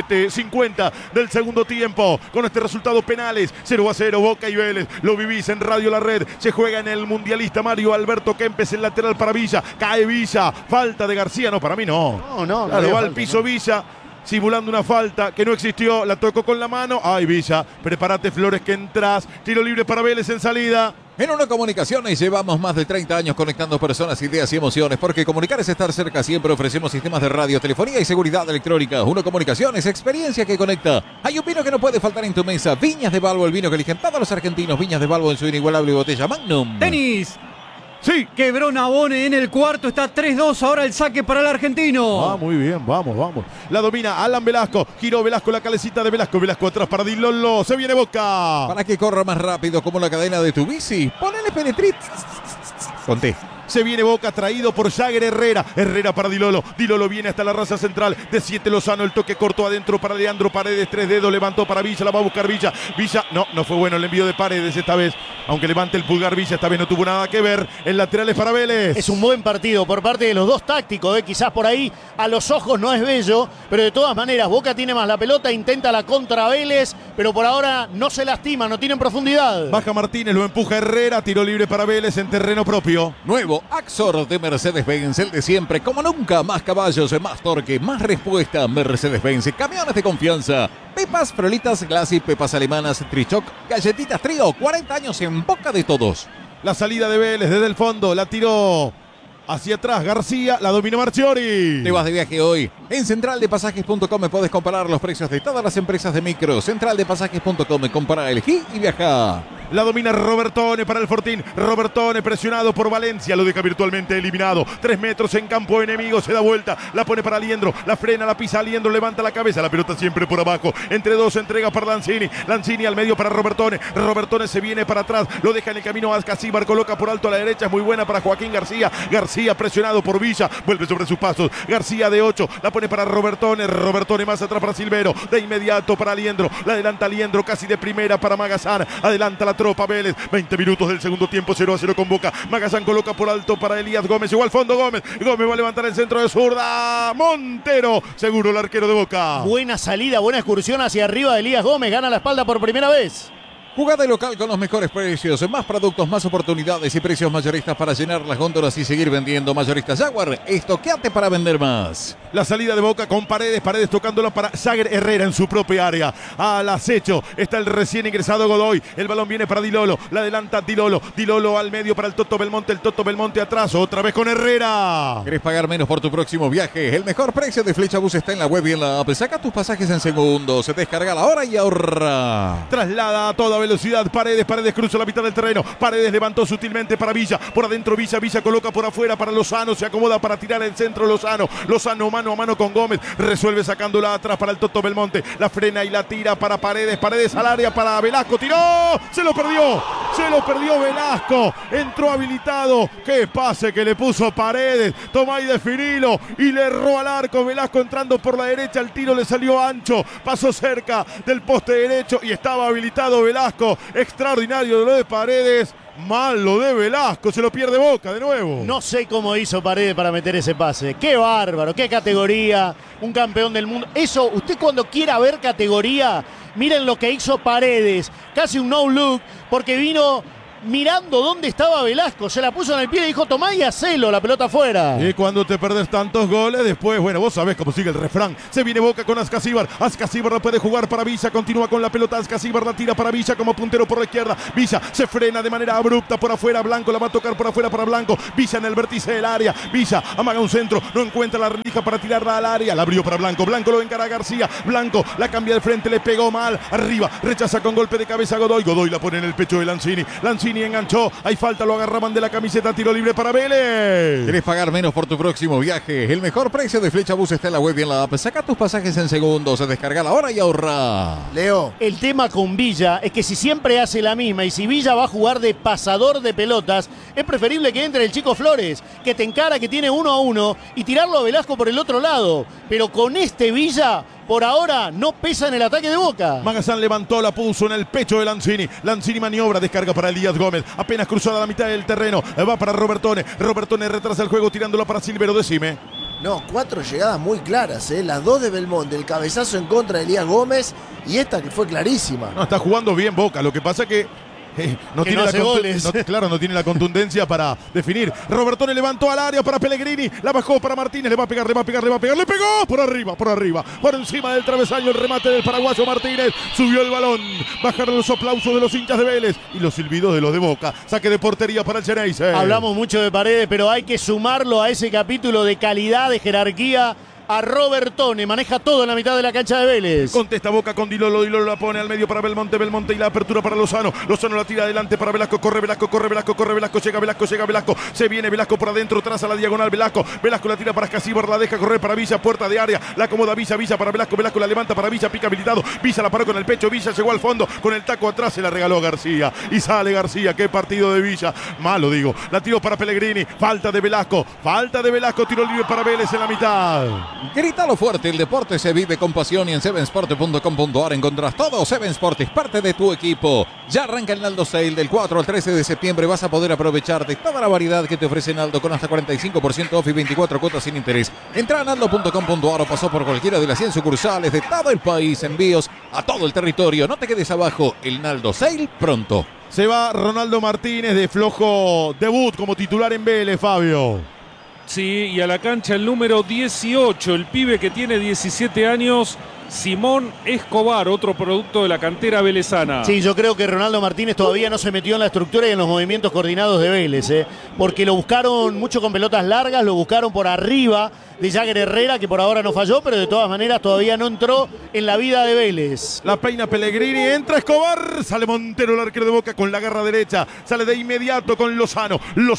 17:50 del segundo tiempo. Con este resultado penales. 0-0 Boca y Vélez. Lo vivís en Radio La Red. Se juega en el mundialista Mario Alberto Kempes, el lateral para Villa. Cae Villa. Falta de García. No, para mí no. No. Claro, va al piso Villa. Simulando una falta que no existió. La tocó con la mano. Ay, Villa. Prepárate, Flores, que entras. Tiro libre para Vélez en salida. En Uno Comunicaciones llevamos más de 30 años conectando personas, ideas y emociones, porque comunicar es estar cerca. Siempre ofrecemos sistemas de radio, telefonía y seguridad electrónica. Uno Comunicaciones, experiencia que conecta. Hay un vino que no puede faltar en tu mesa. Viñas de Balbo, el vino que eligen todos los argentinos. Viñas de Balbo en su inigualable botella Magnum. Tenis. Sí. Quebró Nabone en el cuarto, está 3-2, ahora el saque para el argentino. Muy bien, vamos. La domina Alan Velasco, giró Velasco, la calecita de Velasco, Velasco atrás para Di Lolo, se viene Boca. Para que corra más rápido como la cadena de tu bici, ponele penetrit. Conté. Se viene Boca, traído por Jagger Herrera. Herrera para Di Lolo. Di Lolo viene hasta la raza central. De 7 Lozano, el toque corto adentro para Leandro Paredes. 3 dedos, levantó para Villa, la va a buscar Villa. Villa, no fue bueno el envío de Paredes esta vez. Aunque levante el pulgar Villa, esta vez no tuvo nada que ver. El lateral es para Vélez. Es un buen partido por parte de los dos tácticos. Quizás por ahí a los ojos no es bello, pero de todas maneras Boca tiene más la pelota, intenta la contra Vélez, pero por ahora no se lastima, no tienen profundidad. Baja Martínez, lo empuja Herrera. Tiro libre para Vélez en terreno propio. Nuevo Axor de Mercedes-Benz, el de siempre, como nunca, más caballos, más torque, más respuesta. Mercedes-Benz, camiones de confianza. Pepas, frolitas, glassy, pepas alemanas, Trichoc, galletitas Trío, 40 años en boca de todos. La salida de Vélez desde el fondo, la tiró hacia atrás García, la dominó Marchiori. Te vas de viaje hoy. En centraldepasajes.com me puedes comparar los precios de todas las empresas de micro. Centraldepasajes.com, compara, elegí y viaja. La domina Robertone para el Fortín. Robertone presionado por Valencia. Lo deja virtualmente eliminado. 3 metros en campo enemigo. Se da vuelta. La pone para Aliendro. La frena, la pisa Aliendro. Levanta la cabeza. La pelota siempre por abajo. Entre dos entrega para Lanzini. Lanzini al medio para Robertone. Robertone se viene para atrás. Lo deja en el camino a Ascasíbar. Coloca por alto a la derecha. Es muy buena para Joaquín García. García presionado por Villa. Vuelve sobre sus pasos. García de 8. La pone para Robertone. Robertone más atrás para Silvero. De inmediato para Aliendro. La adelanta Aliendro casi de primera para Magazán. Adelanta la tropa Vélez. 20 minutos del segundo tiempo, 0-0 con Boca. Magazán coloca por alto para Elías Gómez. Llegó al fondo Gómez. Gómez va a levantar el centro de zurda. Montero, seguro el arquero de Boca. Buena salida, buena excursión hacia arriba de Elías Gómez. Gana la espalda por primera vez. Jugada local con los mejores precios, más productos, más oportunidades y precios mayoristas para llenar las góndolas y seguir vendiendo. Mayoristas Jaguar, estoqueate para vender más. La salida de Boca con Paredes tocándola para Jagger Herrera en su propia área. Al acecho está el recién ingresado Godoy. El balón viene para Di Lolo, la adelanta Di Lolo. Di Lolo al medio para el Toto Belmonte atrás, otra vez con Herrera. ¿Querés pagar menos por tu próximo viaje? El mejor precio de Flechabús está en la web y en la app. Saca tus pasajes en segundos, se descarga la hora y ahorra. Traslada a toda velocidad Paredes cruza la mitad del terreno. Paredes levantó sutilmente para Villa. Por adentro Villa coloca por afuera para Lozano. Se acomoda para tirar el centro Lozano. Lozano mano a mano con Gómez. Resuelve sacándola atrás para el Toto Belmonte. La frena y la tira para Paredes. Paredes al área para Velasco. Tiró. Se lo perdió Velasco. Entró habilitado. Qué pase que le puso Paredes. Toma y definilo. Y le erró al arco. Velasco entrando por la derecha. El tiro le salió ancho. Pasó cerca del poste derecho y estaba habilitado Velasco. Extraordinario lo de Paredes. Mal lo de Velasco, se lo pierde Boca de nuevo. No sé cómo hizo Paredes para meter ese pase. Qué bárbaro, qué categoría. Un campeón del mundo. Eso, usted cuando quiera ver categoría, miren lo que hizo Paredes. Casi un no look, porque vino mirando dónde estaba Velasco. Se la puso en el pie y dijo, tomá y hacelo, la pelota afuera. Y cuando te perdés tantos goles, después, bueno, vos sabés cómo sigue el refrán. Se viene Boca con Ascasíbar. Ascasíbar la puede jugar para Villa. Continúa con la pelota. Ascasíbar la tira para Villa como puntero por la izquierda. Villa se frena de manera abrupta por afuera. Blanco la va a tocar por afuera para Blanco. Villa en el vértice del área. Villa amaga un centro. No encuentra la rendija para tirarla al área. La abrió para Blanco. Blanco lo encara a García. Blanco la cambia de frente. Le pegó mal. Arriba. Rechaza con golpe de cabeza Godoy. Godoy la pone en el pecho de Lanzini. Lanzini enganchó. Hay falta. Lo agarraban de la camiseta. Tiro libre para Vélez. ¿Querés pagar menos por tu próximo viaje? El mejor precio de Flechabús está en la web y en la app. Saca tus pasajes en segundos. Descarga la hora y ahorra. Leo. El tema con Villa es que si siempre hace la misma y si Villa va a jugar de pasador de pelotas, es preferible que entre el Chico Flores, que te encara, que tiene 1-1 y tirarlo a Velasco por el otro lado. Pero con este Villa, por ahora, no pesa en el ataque de Boca. Magazán levantó, la puso en el pecho de Lanzini. Lanzini maniobra, descarga para Elías Gómez. Apenas cruzada la mitad del terreno. Va para Robertone. Robertone retrasa el juego tirándola para Silvero. Decime. No, 4 llegadas muy claras, las 2 de Belmonte, el cabezazo en contra de Elías Gómez y esta que fue clarísima. No, está jugando bien Boca. Lo que pasa que no tiene hace goles. Claro, no tiene la contundencia para definir. Robertone levantó al área para Pellegrini. La bajó para Martínez. Le va a pegar. Le pegó por arriba. Por encima del travesaño el remate del paraguayo Martínez. Subió el balón. Bajaron los aplausos de los hinchas de Vélez y los silbidos de los de Boca. Saque de portería para el Xeneize. Hablamos mucho de Paredes, pero hay que sumarlo a ese capítulo de calidad, de jerarquía. A Robertone, maneja todo en la mitad de la cancha de Vélez. Contesta Boca con Dilolo. Dilolo la pone al medio para Belmonte. Belmonte y la apertura para Lozano. Lozano la tira adelante para Velasco. Corre Velasco. Llega Velasco. Se viene Velasco por adentro. Traza la diagonal Velasco. Velasco la tira para Ascasíbar. La deja correr para Villa. Puerta de área. La acomoda Villa. Villa para Velasco. Velasco la levanta para Villa. Pica habilitado. Villa la paró con el pecho. Villa llegó al fondo. Con el taco atrás se la regaló a García. Y sale García. Qué partido de Villa. Malo digo. La tiró para Pellegrini. Falta de Velasco. Tiro libre para Vélez en la mitad. Grítalo fuerte, el deporte se vive con pasión y en sevensport.com.ar encontrás todo. Seven Sport es parte de tu equipo. Ya arranca el Naldo Sale del 4 al 13 de septiembre. Vas a poder aprovechar de toda la variedad que te ofrece Naldo con hasta 45% off y 24 cuotas sin interés. Entra a naldo.com.ar o pasó por cualquiera de las 100 sucursales de todo el país. Envíos a todo el territorio. No te quedes abajo. El Naldo Sale pronto. Se va Ronaldo Martínez de flojo debut como titular en Vélez, Fabio. Sí, y a la cancha el número 18, el pibe que tiene 17 años, Simón Escobar, otro producto de la cantera velezana. Sí, yo creo que Ronaldo Martínez todavía no se metió en la estructura y en los movimientos coordinados de Vélez, porque lo buscaron mucho con pelotas largas, lo buscaron por arriba de Jagger Herrera, que por ahora no falló, pero de todas maneras todavía no entró en la vida de Vélez. La peina Pellegrini, entra Escobar, sale Montero, el arquero de Boca con la garra derecha, sale de inmediato con Lozano,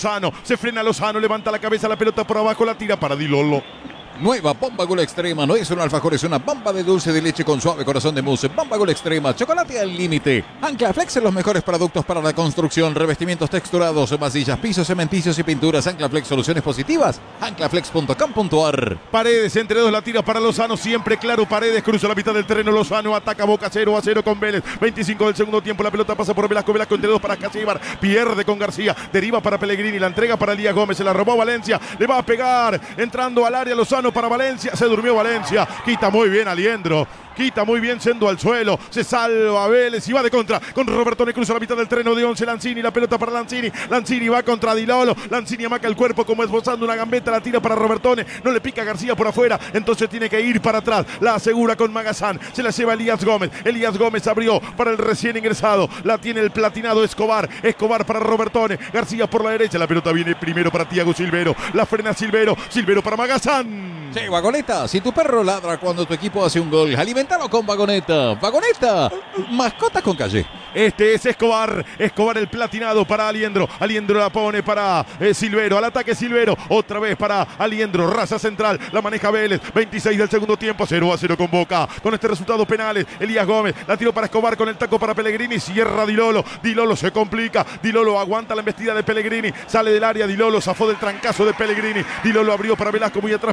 se frena Lozano, levanta la cabeza, la pelota por abajo, la tira para Dilolo. Nueva Bomba Gol Extrema, no es un alfajor, es una bomba de dulce de leche con suave corazón de mousse. Bomba Gol Extrema, chocolate al límite. Anclaflex en los mejores productos para la construcción, revestimientos texturados, masillas, pisos, cementicios y pinturas. Anclaflex, soluciones positivas. Anclaflex.com.ar. Paredes entre dos, la tira para Lozano, siempre claro. Paredes cruza la mitad del terreno. Lozano ataca Boca 0-0 con Vélez. 25 del segundo tiempo, la pelota pasa por Velasco. Velasco entre dos para Ascasíbar, pierde con García, deriva para Pellegrini, la entrega para Elías Gómez, se la robó Valencia, le va a pegar entrando al área Lozano para Valencia, se durmió Valencia, quita muy bien Aliendro, quita muy bien siendo al suelo, se salva Vélez y va de contra con Robertone, cruza la mitad del terreno de 11 Lanzini, la pelota para Lanzini va contra Dilolo, Lanzini amaca el cuerpo como esbozando una gambeta, la tira para Robertone, no le pica García por afuera, entonces tiene que ir para atrás, la asegura con Magazán, se la lleva Elías Gómez abrió para el recién ingresado, la tiene el platinado Escobar para Robertone, García por la derecha, la pelota viene primero para Thiago Silvero, la frena Silvero para Magazán. Sí, Vagoneta, si tu perro ladra cuando tu equipo hace un gol, alimentalo con Vagoneta. Vagoneta, mascotas con calle. Este es Escobar el platinado para Aliendro la pone para Silvero, al ataque Silvero, otra vez para Aliendro, raza central, la maneja Vélez, 26 del segundo tiempo, 0-0 con Boca, con este resultado penales, Elías Gómez, la tiró para Escobar con el taco para Pellegrini, cierra Dilolo se complica, Dilolo aguanta la embestida de Pellegrini, sale del área Dilolo, zafó del trancazo de Pellegrini, Dilolo abrió para Velasco, muy atrás Velasco,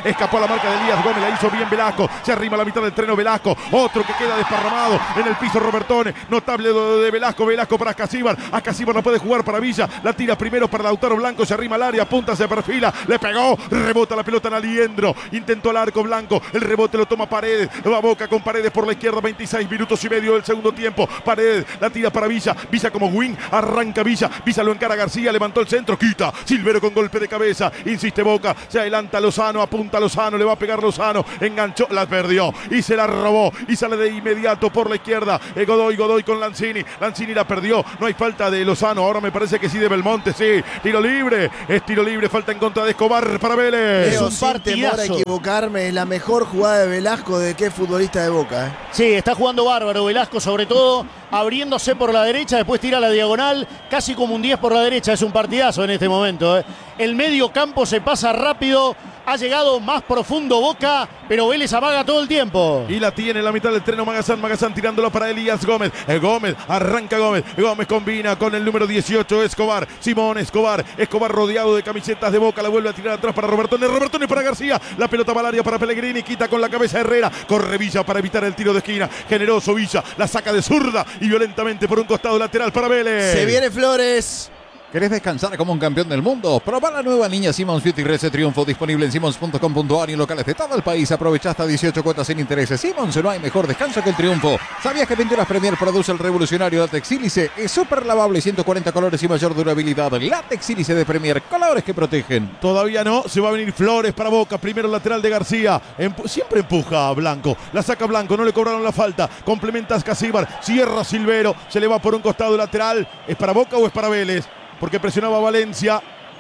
Escapó a la marca de Elías Gómez, la hizo bien Velasco. Se arrima a la mitad del terreno Velasco. Otro que queda desparramado en el piso Robertone. Notable de Velasco. Velasco para Ascasíbar. Ascasíbar la puede jugar para Villa. La tira primero para Lautaro Blanco. Se arrima al área. Punta, se perfila. Le pegó. Rebota la pelota en Aliendro. Intentó el arco Blanco. El rebote lo toma Paredes. Va Boca con Paredes por la izquierda. 26 minutos y medio del segundo tiempo. Paredes la tira para Villa. Villa como wing. Arranca Villa. Villa lo encara García. Levantó el centro. Quita. Silvero con golpe de cabeza. Insiste Boca. Se adelanta Lozano. Apunta Lozano. Le va a pegar Lozano. Enganchó. La perdió. Y se la robó. Y sale de inmediato por la izquierda. Godoy con Lanzini. Lanzini la perdió. No hay falta de Lozano. Ahora me parece que sí de Belmonte. Sí. Tiro libre. Es tiro libre. Falta en contra de Escobar para Vélez. Es un partidazo. Sin temor a equivocarme, es la mejor jugada de Velasco de que es futbolista de Boca. Sí, está jugando bárbaro Velasco, sobre todo abriéndose por la derecha, después tira la diagonal, casi como un 10 por la derecha. Es un partidazo en este momento. El medio campo se pasa rápido. Ha llegado más profundo Boca, pero Vélez amaga todo el tiempo. Y la tiene en la mitad del terreno Magazán tirándola para Elías Gómez. Gómez, arranca Gómez. Gómez combina con el número 18, Escobar. Simón Escobar. Escobar rodeado de camisetas de Boca. La vuelve a tirar atrás para Robertone. Robertone para García. La pelota va al área para Pellegrini. Quita con la cabeza Herrera. Corre Villa para evitar el tiro de esquina. Generoso Villa. La saca de zurda y violentamente por un costado lateral para Vélez. Se viene Flores. ¿Querés descansar como un campeón del mundo? Proba la nueva línea Simmons Beauty Rese Triunfo, disponible en simmons.com.ar y en locales de todo el país. Aprovecha hasta 18 cuotas sin intereses. Simmons, no hay mejor descanso que el triunfo. ¿Sabías que Pinturas Premier produce el revolucionario Látex Sílice? Es súper lavable, 140 colores y mayor durabilidad. Látex Sílice de Premier, colores que protegen. Todavía no, se va a venir Flores para Boca. Primero lateral de García. Siempre empuja a Blanco. La saca Blanco, no le cobraron la falta. Complementa a Ascasíbar. Cierra Silvero. Se le va por un costado lateral. ¿Es para Boca o es para Vélez? Porque presionaba a Valencia.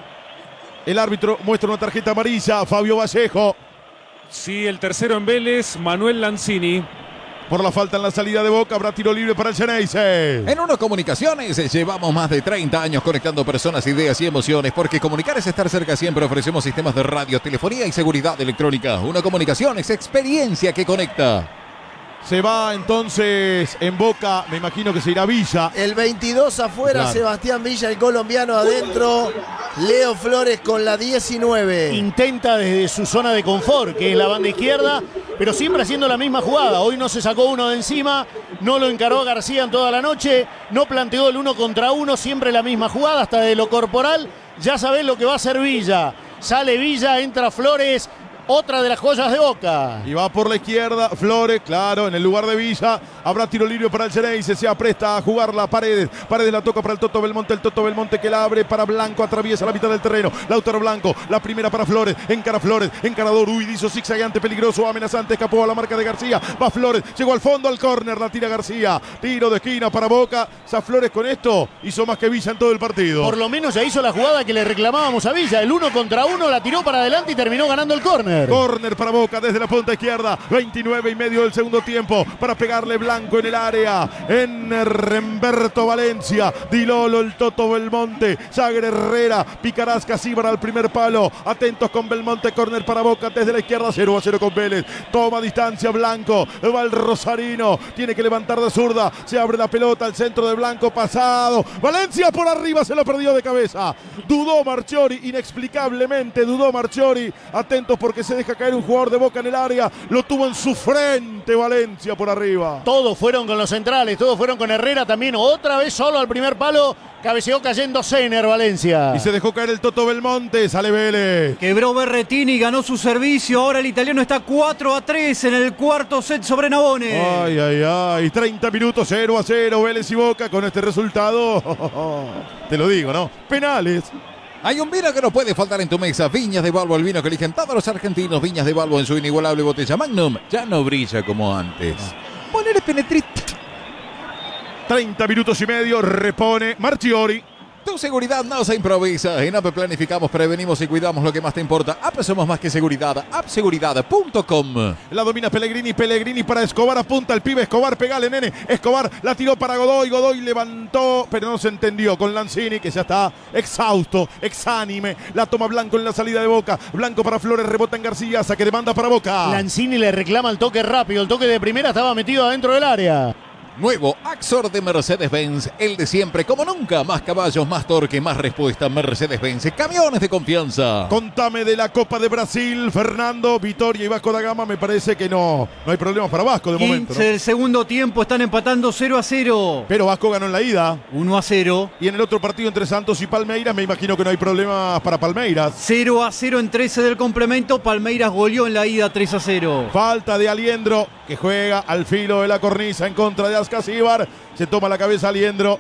El árbitro muestra una tarjeta amarilla. Fabio Vallejo. Sí, el tercero en Vélez, Manuel Lanzini. Por la falta en la salida de Boca, habrá tiro libre para el Xeneize. En Uno Comunicaciones llevamos más de 30 años conectando personas, ideas y emociones, porque comunicar es estar cerca siempre. Ofrecemos sistemas de radio, telefonía y seguridad electrónica. Uno Comunicaciones, experiencia que conecta. Se va entonces en Boca, me imagino que se irá Villa. El 22 afuera, claro. Sebastián Villa, el colombiano adentro. Leo Flores con la 19. Intenta desde su zona de confort, que es la banda izquierda, pero siempre haciendo la misma jugada. Hoy no se sacó uno de encima, no lo encaró García en toda la noche, no planteó el 1 contra 1, siempre la misma jugada, hasta de lo corporal. Ya sabés lo que va a hacer Villa. Sale Villa, entra Flores. Otra de las joyas de Boca. Y va por la izquierda Flores, claro, en el lugar de Villa. Habrá tiro libre para el Xeneize. Se apresta a jugarla Paredes. Paredes la toca para el Toto Belmonte. El Toto Belmonte que la abre para Blanco. Atraviesa la mitad del terreno. Lautaro Blanco. La primera para Flores. Encara Flores. Encarador. Huidizo, zigzagueante, peligroso, amenazante. Escapó a la marca de García. Va Flores. Llegó al fondo, al córner. La tira García. Tiro de esquina para Boca. Sa Flores con esto hizo más que Villa en todo el partido. Por lo menos ya hizo la jugada que le reclamábamos a Villa. El 1 contra 1 la tiró para adelante y terminó ganando el córner. Córner para Boca desde la punta izquierda. 29 y medio del segundo tiempo. Para pegarle Blanco en el área. En Remberto Valencia. Di Lolo, el Toto Belmonte. Jagger Herrera. Picará Ascasíbar al primer palo. Atentos con Belmonte. Córner para Boca desde la izquierda. 0-0 con Vélez. Toma distancia Blanco. Va el Rosarino. Tiene que levantar de zurda. Se abre la pelota al centro de Blanco. Pasado. Valencia por arriba. Se lo perdió de cabeza. Dudó Marchiori. Inexplicablemente dudó Marchiori. Atentos porque se deja caer un jugador de Boca en el área. Lo tuvo en su frente Valencia por arriba. Todos fueron con los centrales. Todos fueron con Herrera también. Otra vez solo al primer palo. Cabeceó cayendo Sener Valencia. Y se dejó caer el Toto Belmonte. Sale Vélez. Quebró Berretini, ganó su servicio. Ahora el italiano está 4-3 en el cuarto set sobre Navone. Ay, ay, ay. 30 minutos, 0-0. Vélez y Boca con este resultado. Te lo digo, ¿no? Penales. Hay un vino que no puede faltar en tu mesa. Viñas de Balbo, el vino que eligen todos los argentinos. Viñas de Balbo en su inigualable botella Magnum. Ya no brilla como antes. Ponele Penetrit. 30 minutos y medio, repone Marchiori. Tu seguridad no se improvisa. En APP planificamos, prevenimos y cuidamos lo que más te importa. APP somos más que seguridad. appseguridad.com. La domina Pellegrini. Pellegrini para Escobar. Apunta el pibe. Escobar, pegale, nene. Escobar la tiró para Godoy. Godoy levantó, pero no se entendió con Lanzini, que ya está exhausto, exánime. La toma Blanco en la salida de Boca. Blanco para Flores. Rebota en García. Saque de banda para Boca. Lanzini le reclama el toque rápido. El toque de primera estaba metido adentro del área. Nuevo Axor de Mercedes-Benz, el de siempre, como nunca. Más caballos, más torque, más respuesta. Mercedes-Benz, camiones de confianza. Contame de la Copa de Brasil, Fernando, Vitória y Vasco da Gama. Me parece que no hay problemas para Vasco de 15 momento, ¿no? del segundo tiempo, están empatando 0-0. Pero Vasco ganó en la ida. 1-0. Y en el otro partido entre Santos y Palmeiras, me imagino que no hay problemas para Palmeiras. 0-0 en 13 del complemento. Palmeiras goleó en la ida 3-0. Falta de Aliendro, que juega al filo de la cornisa en contra de Ascasíbar. Se toma la cabeza Aliendro.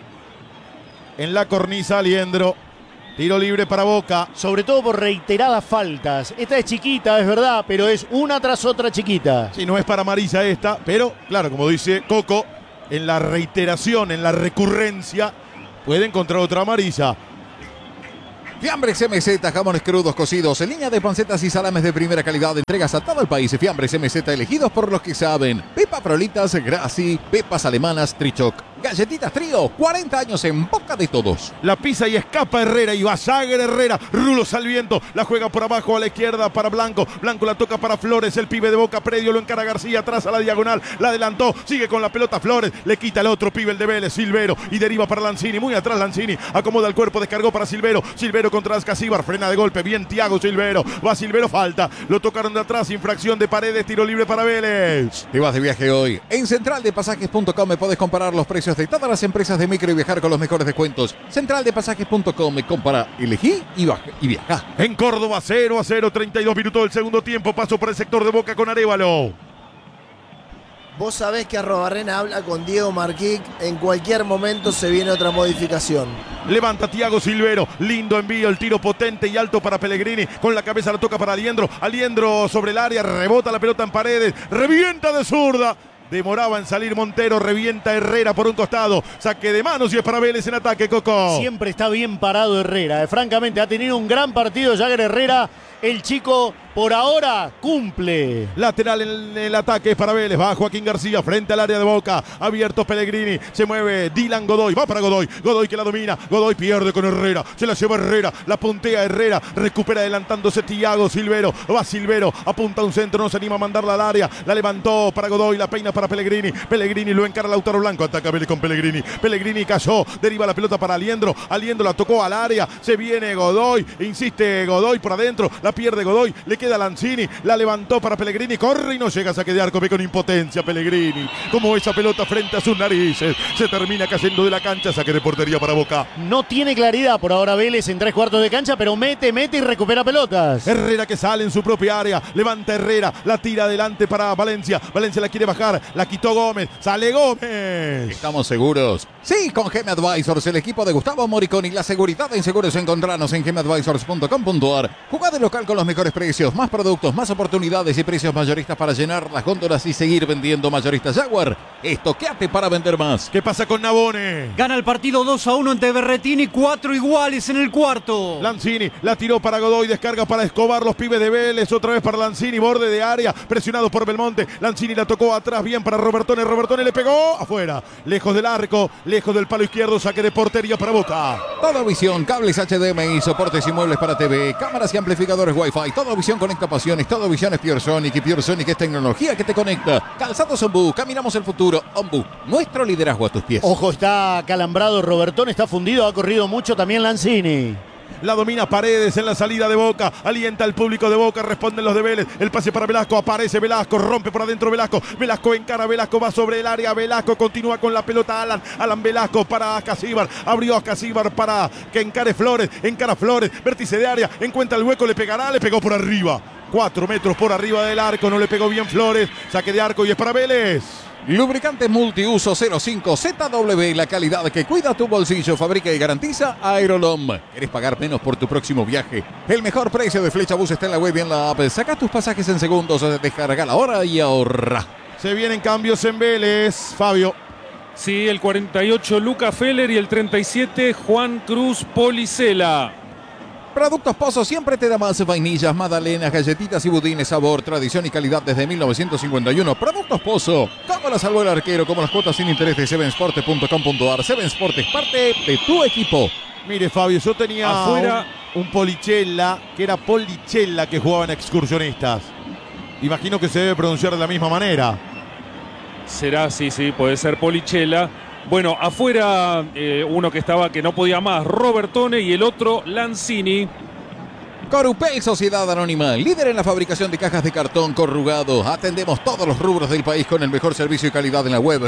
En la cornisa Aliendro. Tiro libre para Boca. Sobre todo por reiteradas faltas. Esta es chiquita, es verdad, pero es una tras otra chiquita. Sí, no es para amarilla esta, pero claro, como dice Coco, en la reiteración, en la recurrencia, puede encontrar otra amarilla. Fiambres MZ, jamones crudos cocidos, en línea de pancetas y salames de primera calidad, entregas a todo el país. Fiambres MZ, elegidos por los que saben. Pepa Prolitas, Graci, pepas alemanas, Trichoc, galletitas Trío, 40 años en boca de todos. La pisa y escapa Herrera y Basager Herrera. Rulos al viento, la juega por abajo a la izquierda para Blanco. Blanco la toca para Flores, el pibe de Boca, Predio lo encara García, atrás a la diagonal, la adelantó, sigue con la pelota Flores, le quita el otro pibe, el de Vélez, Silvero, y deriva para Lanzini, muy atrás Lanzini, acomoda el cuerpo, descargó para Silvero, Silvero contra Ascasíbar, frena de golpe, bien Thiago Silvero, va Silvero, falta, lo tocaron de atrás, infracción de Paredes, tiro libre para Vélez. Te vas de viaje hoy. En centraldepasajes.com me podés comparar los precios de todas las empresas de micro y viajar con los mejores descuentos. Centraldepasajes.com, compara, elegí y viaja. En Córdoba 0-0, 32 minutos del segundo tiempo, paso por el sector de Boca con Arévalo. Vos sabés que Arrobarrena habla con Diego Marquic. En cualquier momento se viene otra modificación. Levanta Thiago Silvero, lindo envío, el tiro potente y alto para Pellegrini, con la cabeza la toca para Aliendro, Aliendro sobre el área, rebota la pelota en Paredes, revienta de zurda. Demoraba en salir Montero, revienta Herrera por un costado, saque de manos y es para Vélez en ataque, Coco. Siempre está bien parado Herrera. Francamente, ha tenido un gran partido Jagger Herrera. El chico por ahora cumple. Lateral en el ataque es para Vélez. Va Joaquín García frente al área de Boca. Abierto Pellegrini. Se mueve Dylan Godoy. Va para Godoy. Godoy que la domina. Godoy pierde con Herrera. Se la lleva Herrera. La puntea Herrera. Recupera adelantándose Thiago Silvero. Va Silvero. Apunta a un centro. No se anima a mandarla al área. La levantó para Godoy. La peina para Pellegrini. Pellegrini lo encara Lautaro Blanco. Ataca Vélez con Pellegrini. Pellegrini cayó. Deriva la pelota para Aliendro. Aliendro la tocó al área. Se viene Godoy. Insiste Godoy por adentro. La pierde Godoy, le queda Lanzini, la levantó para Pellegrini, corre y no llega a saque de arco, ve con impotencia Pellegrini, como esa pelota frente a sus narices, se termina cayendo de la cancha, saque de portería para Boca. No tiene claridad por ahora Vélez en 3/4 de cancha, pero mete y recupera pelotas. Herrera que sale en su propia área, levanta Herrera, la tira adelante para Valencia, Valencia la quiere bajar, la quitó Gómez, sale Gómez. ¿Estamos seguros? Sí, con GM Advisors, el equipo de Gustavo Moriconi, la seguridad en seguros. Encontranos en gmadvisors.com.ar. Jugá de local con los mejores precios, más productos, más oportunidades y precios mayoristas para llenar las góndolas y seguir vendiendo. Mayoristas Jaguar, estoqueate para vender más. ¿Qué pasa con Nabone? Gana el partido 2-1 ante Berretini, 4 iguales en el cuarto. Lanzini la tiró para Godoy, descarga para Escobar, los pibes de Vélez, otra vez para Lanzini, borde de área, presionado por Belmonte. Lanzini la tocó atrás, bien para Robertone, Robertone le pegó afuera, lejos del arco, lejos del palo izquierdo, saque de portería para Boca. Toda Visión, cables HDMI, soportes y muebles para TV, cámaras y amplificadores Wi-Fi. Toda Visión conecta pasiones, Toda Visión es Pure Sonic y Pure Sonic es tecnología que te conecta. Calzados Ombu, caminamos el futuro. Ombu, nuestro liderazgo a tus pies. Ojo, está acalambrado Robertón, está fundido, ha corrido mucho también Lanzini. La domina Paredes en la salida de Boca. Alienta al público de Boca. Responden los de Vélez. El pase para Velasco. Aparece Velasco. Rompe por adentro Velasco. Velasco encara. Velasco va sobre el área. Velasco continúa con la pelota. Alan Velasco para Ascasíbar. Abrió Ascasíbar para que encare Flores. Encara Flores. Vértice de área. Encuentra el hueco. Le pegará. Le pegó por arriba. 4 metros por arriba del arco. No le pegó bien Flores. Saque de arco y es para Vélez. Lubricante multiuso 05 ZW, la calidad que cuida tu bolsillo, fabrica y garantiza Aerolom. ¿Querés pagar menos por tu próximo viaje? El mejor precio de Flechabús está en la web y en la app. Saca tus pasajes en segundos, descarga la hora y ahorra. Se vienen cambios en Vélez, Fabio. Sí, el 48 Luca Feller y el 37 Juan Cruz Policela. Productos Pozo siempre te da más vainillas, magdalenas, galletitas y budines, sabor, tradición y calidad desde 1951. Productos Pozo, como la salvó el arquero, como las cuotas sin interés de sevensport.com.ar. Sevensport es parte de tu equipo. Mire, Fabio, yo tenía afuera un Polichella, que era Polichella, que jugaba en Excursionistas. Imagino que se debe pronunciar de la misma manera. Será, sí, puede ser Polichela. Bueno, afuera uno que no podía más, Robertone, y el otro Lanzini. Corupel, Sociedad Anónima, líder en la fabricación de cajas de cartón corrugado. Atendemos todos los rubros del país con el mejor servicio y calidad en la web,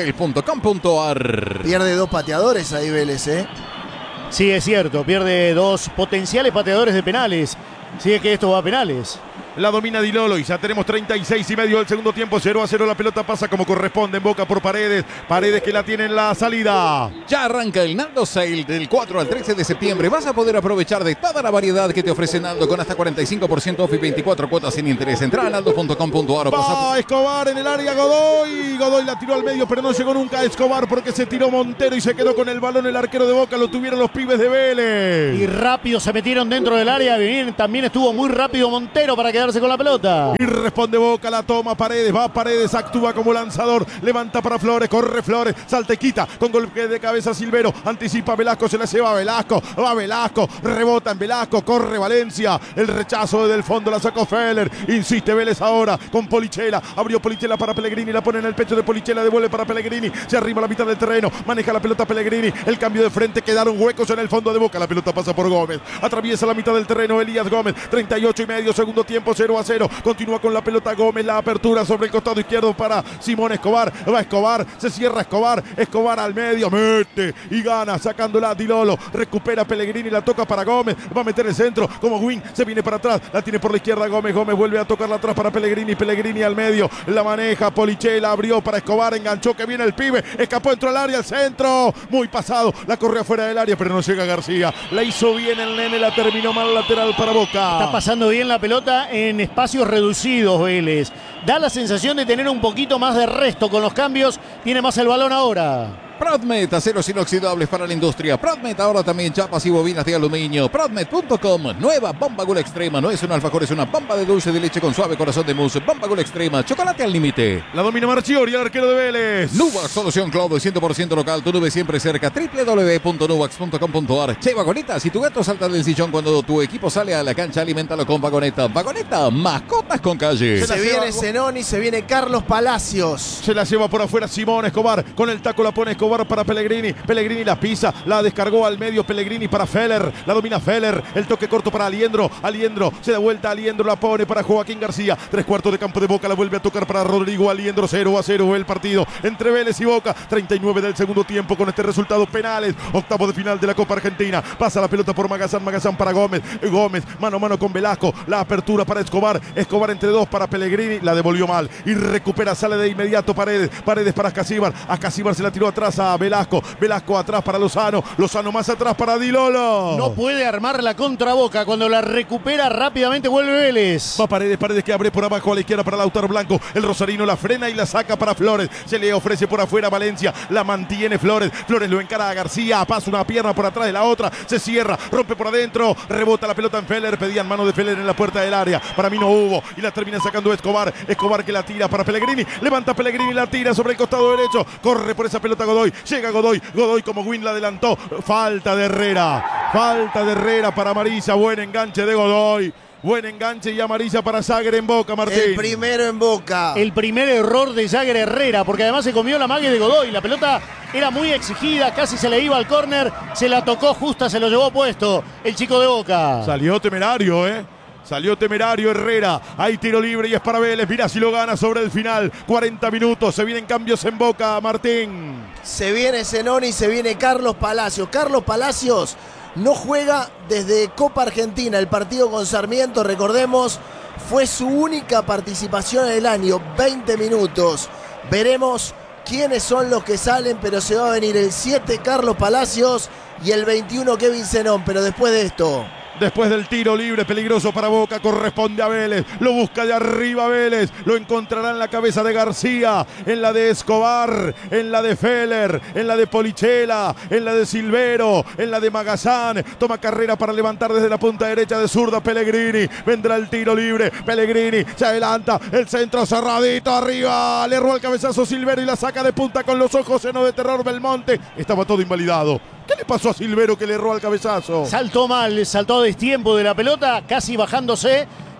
corupel.com.ar. Pierde 2 pateadores ahí Vélez, ¿eh? Sí, es cierto, pierde 2 potenciales pateadores de penales. Sí, es que esto va a penales. La domina Di Lolo y ya tenemos 36 y medio del segundo tiempo. 0-0, la pelota pasa como corresponde en Boca por Paredes. Paredes que la tiene en la salida. Ya arranca el Naldo Sale del 4 al 13 de septiembre. Vas a poder aprovechar de toda la variedad que te ofrece Naldo con hasta 45% off y 24 cuotas sin interés. Entra a naldo.com.ar o Va Escobar en el área, Godoy. Godoy la tiró al medio, pero no llegó nunca a Escobar porque se tiró Montero y se quedó con el balón el arquero de Boca. Lo tuvieron los pibes de Vélez. Y rápido se metieron dentro del área. Bien, también estuvo muy rápido Montero para quedarse con la pelota. Y responde Boca, la toma Paredes, va Paredes, actúa como lanzador, levanta para Flores, corre Flores, salta y quita, con golpe de cabeza Silvero, anticipa Velasco, se la lleva Velasco, va Velasco, rebota en Velasco, corre Valencia, el rechazo desde el fondo la sacó Feller, insiste Vélez ahora con Polichela, abrió Polichela para Pellegrini, la pone en el pecho de Polichela, devuelve para Pellegrini, se arriba a la mitad del terreno, maneja la pelota Pellegrini, el cambio de frente, quedaron huecos en el fondo de Boca, la pelota pasa por Gómez, atraviesa la mitad del terreno Elías Gómez, 38 y medio, segundo tiempo, 0-0. Continúa con la pelota Gómez, la apertura sobre el costado izquierdo para Simón Escobar. Va Escobar, se cierra Escobar. Escobar al medio, mete y gana, sacándola Di Lolo. Recupera Pellegrini, la toca para Gómez. Va a meter el centro como Win, se viene para atrás. La tiene por la izquierda Gómez. Gómez vuelve a tocarla atrás para Pellegrini. Pellegrini al medio, la maneja Polichela, abrió para Escobar, enganchó que viene el pibe. Escapó, entró al área, al centro. Muy pasado, la corrió afuera del área, pero no llega García. La hizo bien el nene, la terminó mal lateral para Boca. Está pasando bien la pelota en espacios reducidos Vélez. Da la sensación de tener un poquito más de resto con los cambios. Tiene más el balón ahora. Prodmet, aceros inoxidables para la industria. Prodmet, ahora también chapas y bobinas de aluminio. Prodmet.com, nueva bomba Gula Extrema. No es un alfajor, es una bomba de dulce de leche con suave corazón de mousse. Bomba Gula Extrema, chocolate al límite. La domina Marchiori, el arquero de Vélez. Nuvax, solución cloud 100% local. Tu nube siempre cerca. www.nuvax.com.ar. Che, Vagoneta, si tu gato salta del sillón cuando tu equipo sale a la cancha, aliméntalo con Vagoneta. Vagoneta, mascotas con calle. Se viene Zenoni, se viene Carlos Palacios. Se la lleva por afuera Simón Escobar. Con el taco la pone Escobar para Pellegrini. Pellegrini la pisa, la descargó al medio Pellegrini para Feller. La domina Feller. El toque corto para Aliendro. Aliendro se da vuelta. Aliendro la pone para Joaquín García. 3/4 de campo de Boca. La vuelve a tocar para Rodrigo Aliendro. 0-0 el partido entre Vélez y Boca. 39 del segundo tiempo con este resultado penales. Octavo de final de la Copa Argentina. Pasa la pelota por Magazán. Magazán para Gómez. Gómez mano a mano con Velasco. La apertura para Escobar. Escobar entre dos para Pellegrini. La devolvió mal. Y recupera. Sale de inmediato Paredes. Paredes para Ascasíbar. Ascasíbar se la tiró atrás a Velasco. Velasco atrás para Lozano. Lozano más atrás para Di Lolo. No puede armar la contra Boca. Cuando la recupera rápidamente vuelve Vélez. Va Paredes. Paredes que abre por abajo a la izquierda para Lautaro Blanco. El rosarino la frena y la saca para Flores. Se le ofrece por afuera a Valencia. La mantiene Flores. Flores lo encara a García. Pasa una pierna por atrás de la otra. Se cierra. Rompe por adentro. Rebota la pelota en Feller. Pedían mano de Feller en la puerta del área. Para mí no hubo. Y la termina sacando Escobar. Escobar que la tira para Pellegrini. Levanta Pellegrini. La tira sobre el costado derecho. Corre por esa pelota Godoy. Llega Godoy. Godoy como Win la adelantó. Falta de Herrera. Falta de Herrera para Amarilla. Buen enganche de Godoy. Buen enganche y amarilla para Jagger en Boca, Martín. El primero en Boca. El primer error de Jagger Herrera, porque además se comió la mague de Godoy. La pelota era muy exigida, casi se le iba al córner, se la tocó justa, se lo llevó puesto el chico de Boca. Salió temerario, Salió temerario Herrera. Hay tiro libre y es para Vélez. Mirá si lo gana sobre el final. 40 minutos. Se vienen cambios en Boca, Martín. Se viene Zenoni, se viene Carlos Palacios. Carlos Palacios no juega desde Copa Argentina. El partido con Sarmiento, recordemos, fue su única participación en el año. 20 minutos. Veremos quiénes son los que salen, pero se va a venir el 7 Carlos Palacios y el 21 Kevin Zenón. Pero después de esto... Después del tiro libre peligroso para Boca, corresponde a Vélez. Lo busca de arriba Vélez. Lo encontrará en la cabeza de García, en la de Escobar, en la de Feller, en la de Polichela, en la de Silvero, en la de Magazán. Toma carrera para levantar desde la punta derecha de zurda Pellegrini. Vendrá el tiro libre. Pellegrini se adelanta. El centro cerradito arriba. Le erró el cabezazo Silvero y la saca de punta con los ojos llenos de terror Belmonte. Estaba todo invalidado. ¿Qué le pasó a Silvero que le erró al cabezazo? Saltó mal, saltó a destiempo de la pelota, casi bajándose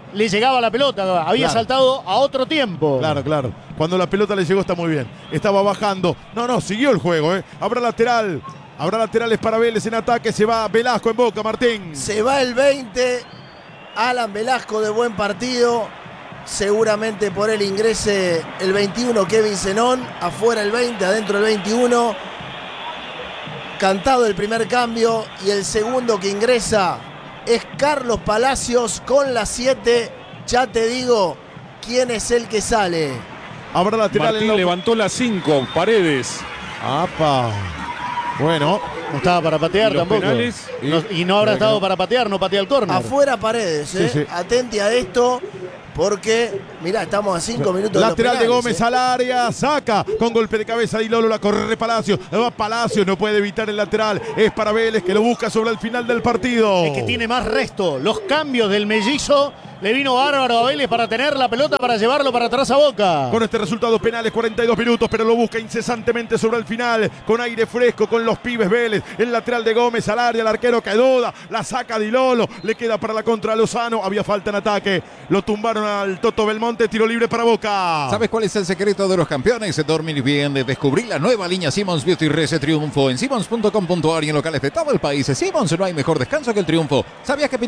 le llegaba la pelota, había Claro. saltado a otro tiempo. Claro, claro. Cuando la pelota le llegó está muy bien. Estaba bajando. No, siguió el juego, ¿eh? Habrá lateral. Habrá laterales para Vélez en ataque. Se va Velasco en Boca, Martín. Se va el 20. Alan Velasco de buen partido. Seguramente por él ingrese el 21 Kevin Zenón. Afuera el 20, adentro el 21. Cantado el primer cambio. Y el segundo que ingresa es Carlos Palacios con la 7. Ya te digo quién es el que sale. Habrá lateral Martín en la... levantó la 5, Paredes. ¡Apa! Bueno, No estaba para patear ¿Y los tampoco. penales? Y no habrá estado para patear, no patea el córner. Afuera Paredes, ¿eh? Sí, sí. Atenti a esto, porque, mirá, estamos a 5 minutos lateral de de los Gómez penales, al área, saca con golpe de cabeza Di Lolo, la corre Palacio, va Palacio, no puede evitar el lateral, es para Vélez que lo busca sobre el final del partido. Es que tiene más resto. Los cambios del mellizo le vino bárbaro a Vélez para tener la pelota, para llevarlo para atrás a Boca. Con este resultado penales, 42 minutos, pero lo busca incesantemente sobre el final, con aire fresco, con los pibes Vélez, el lateral de Gómez al área, el arquero que duda, la saca Di Lolo, le queda para la contra a Lozano, había falta en ataque, lo tumbaron al Toto Belmonte, tiro libre para Boca. ¿Sabes cuál es el secreto de los campeones? Dormir bien, de descubrir la nueva línea Simmons Beauty Rese Triunfo en simmons.com.ar y en locales de todo el país. Simmons, no hay mejor descanso que el triunfo. ¿Sabías que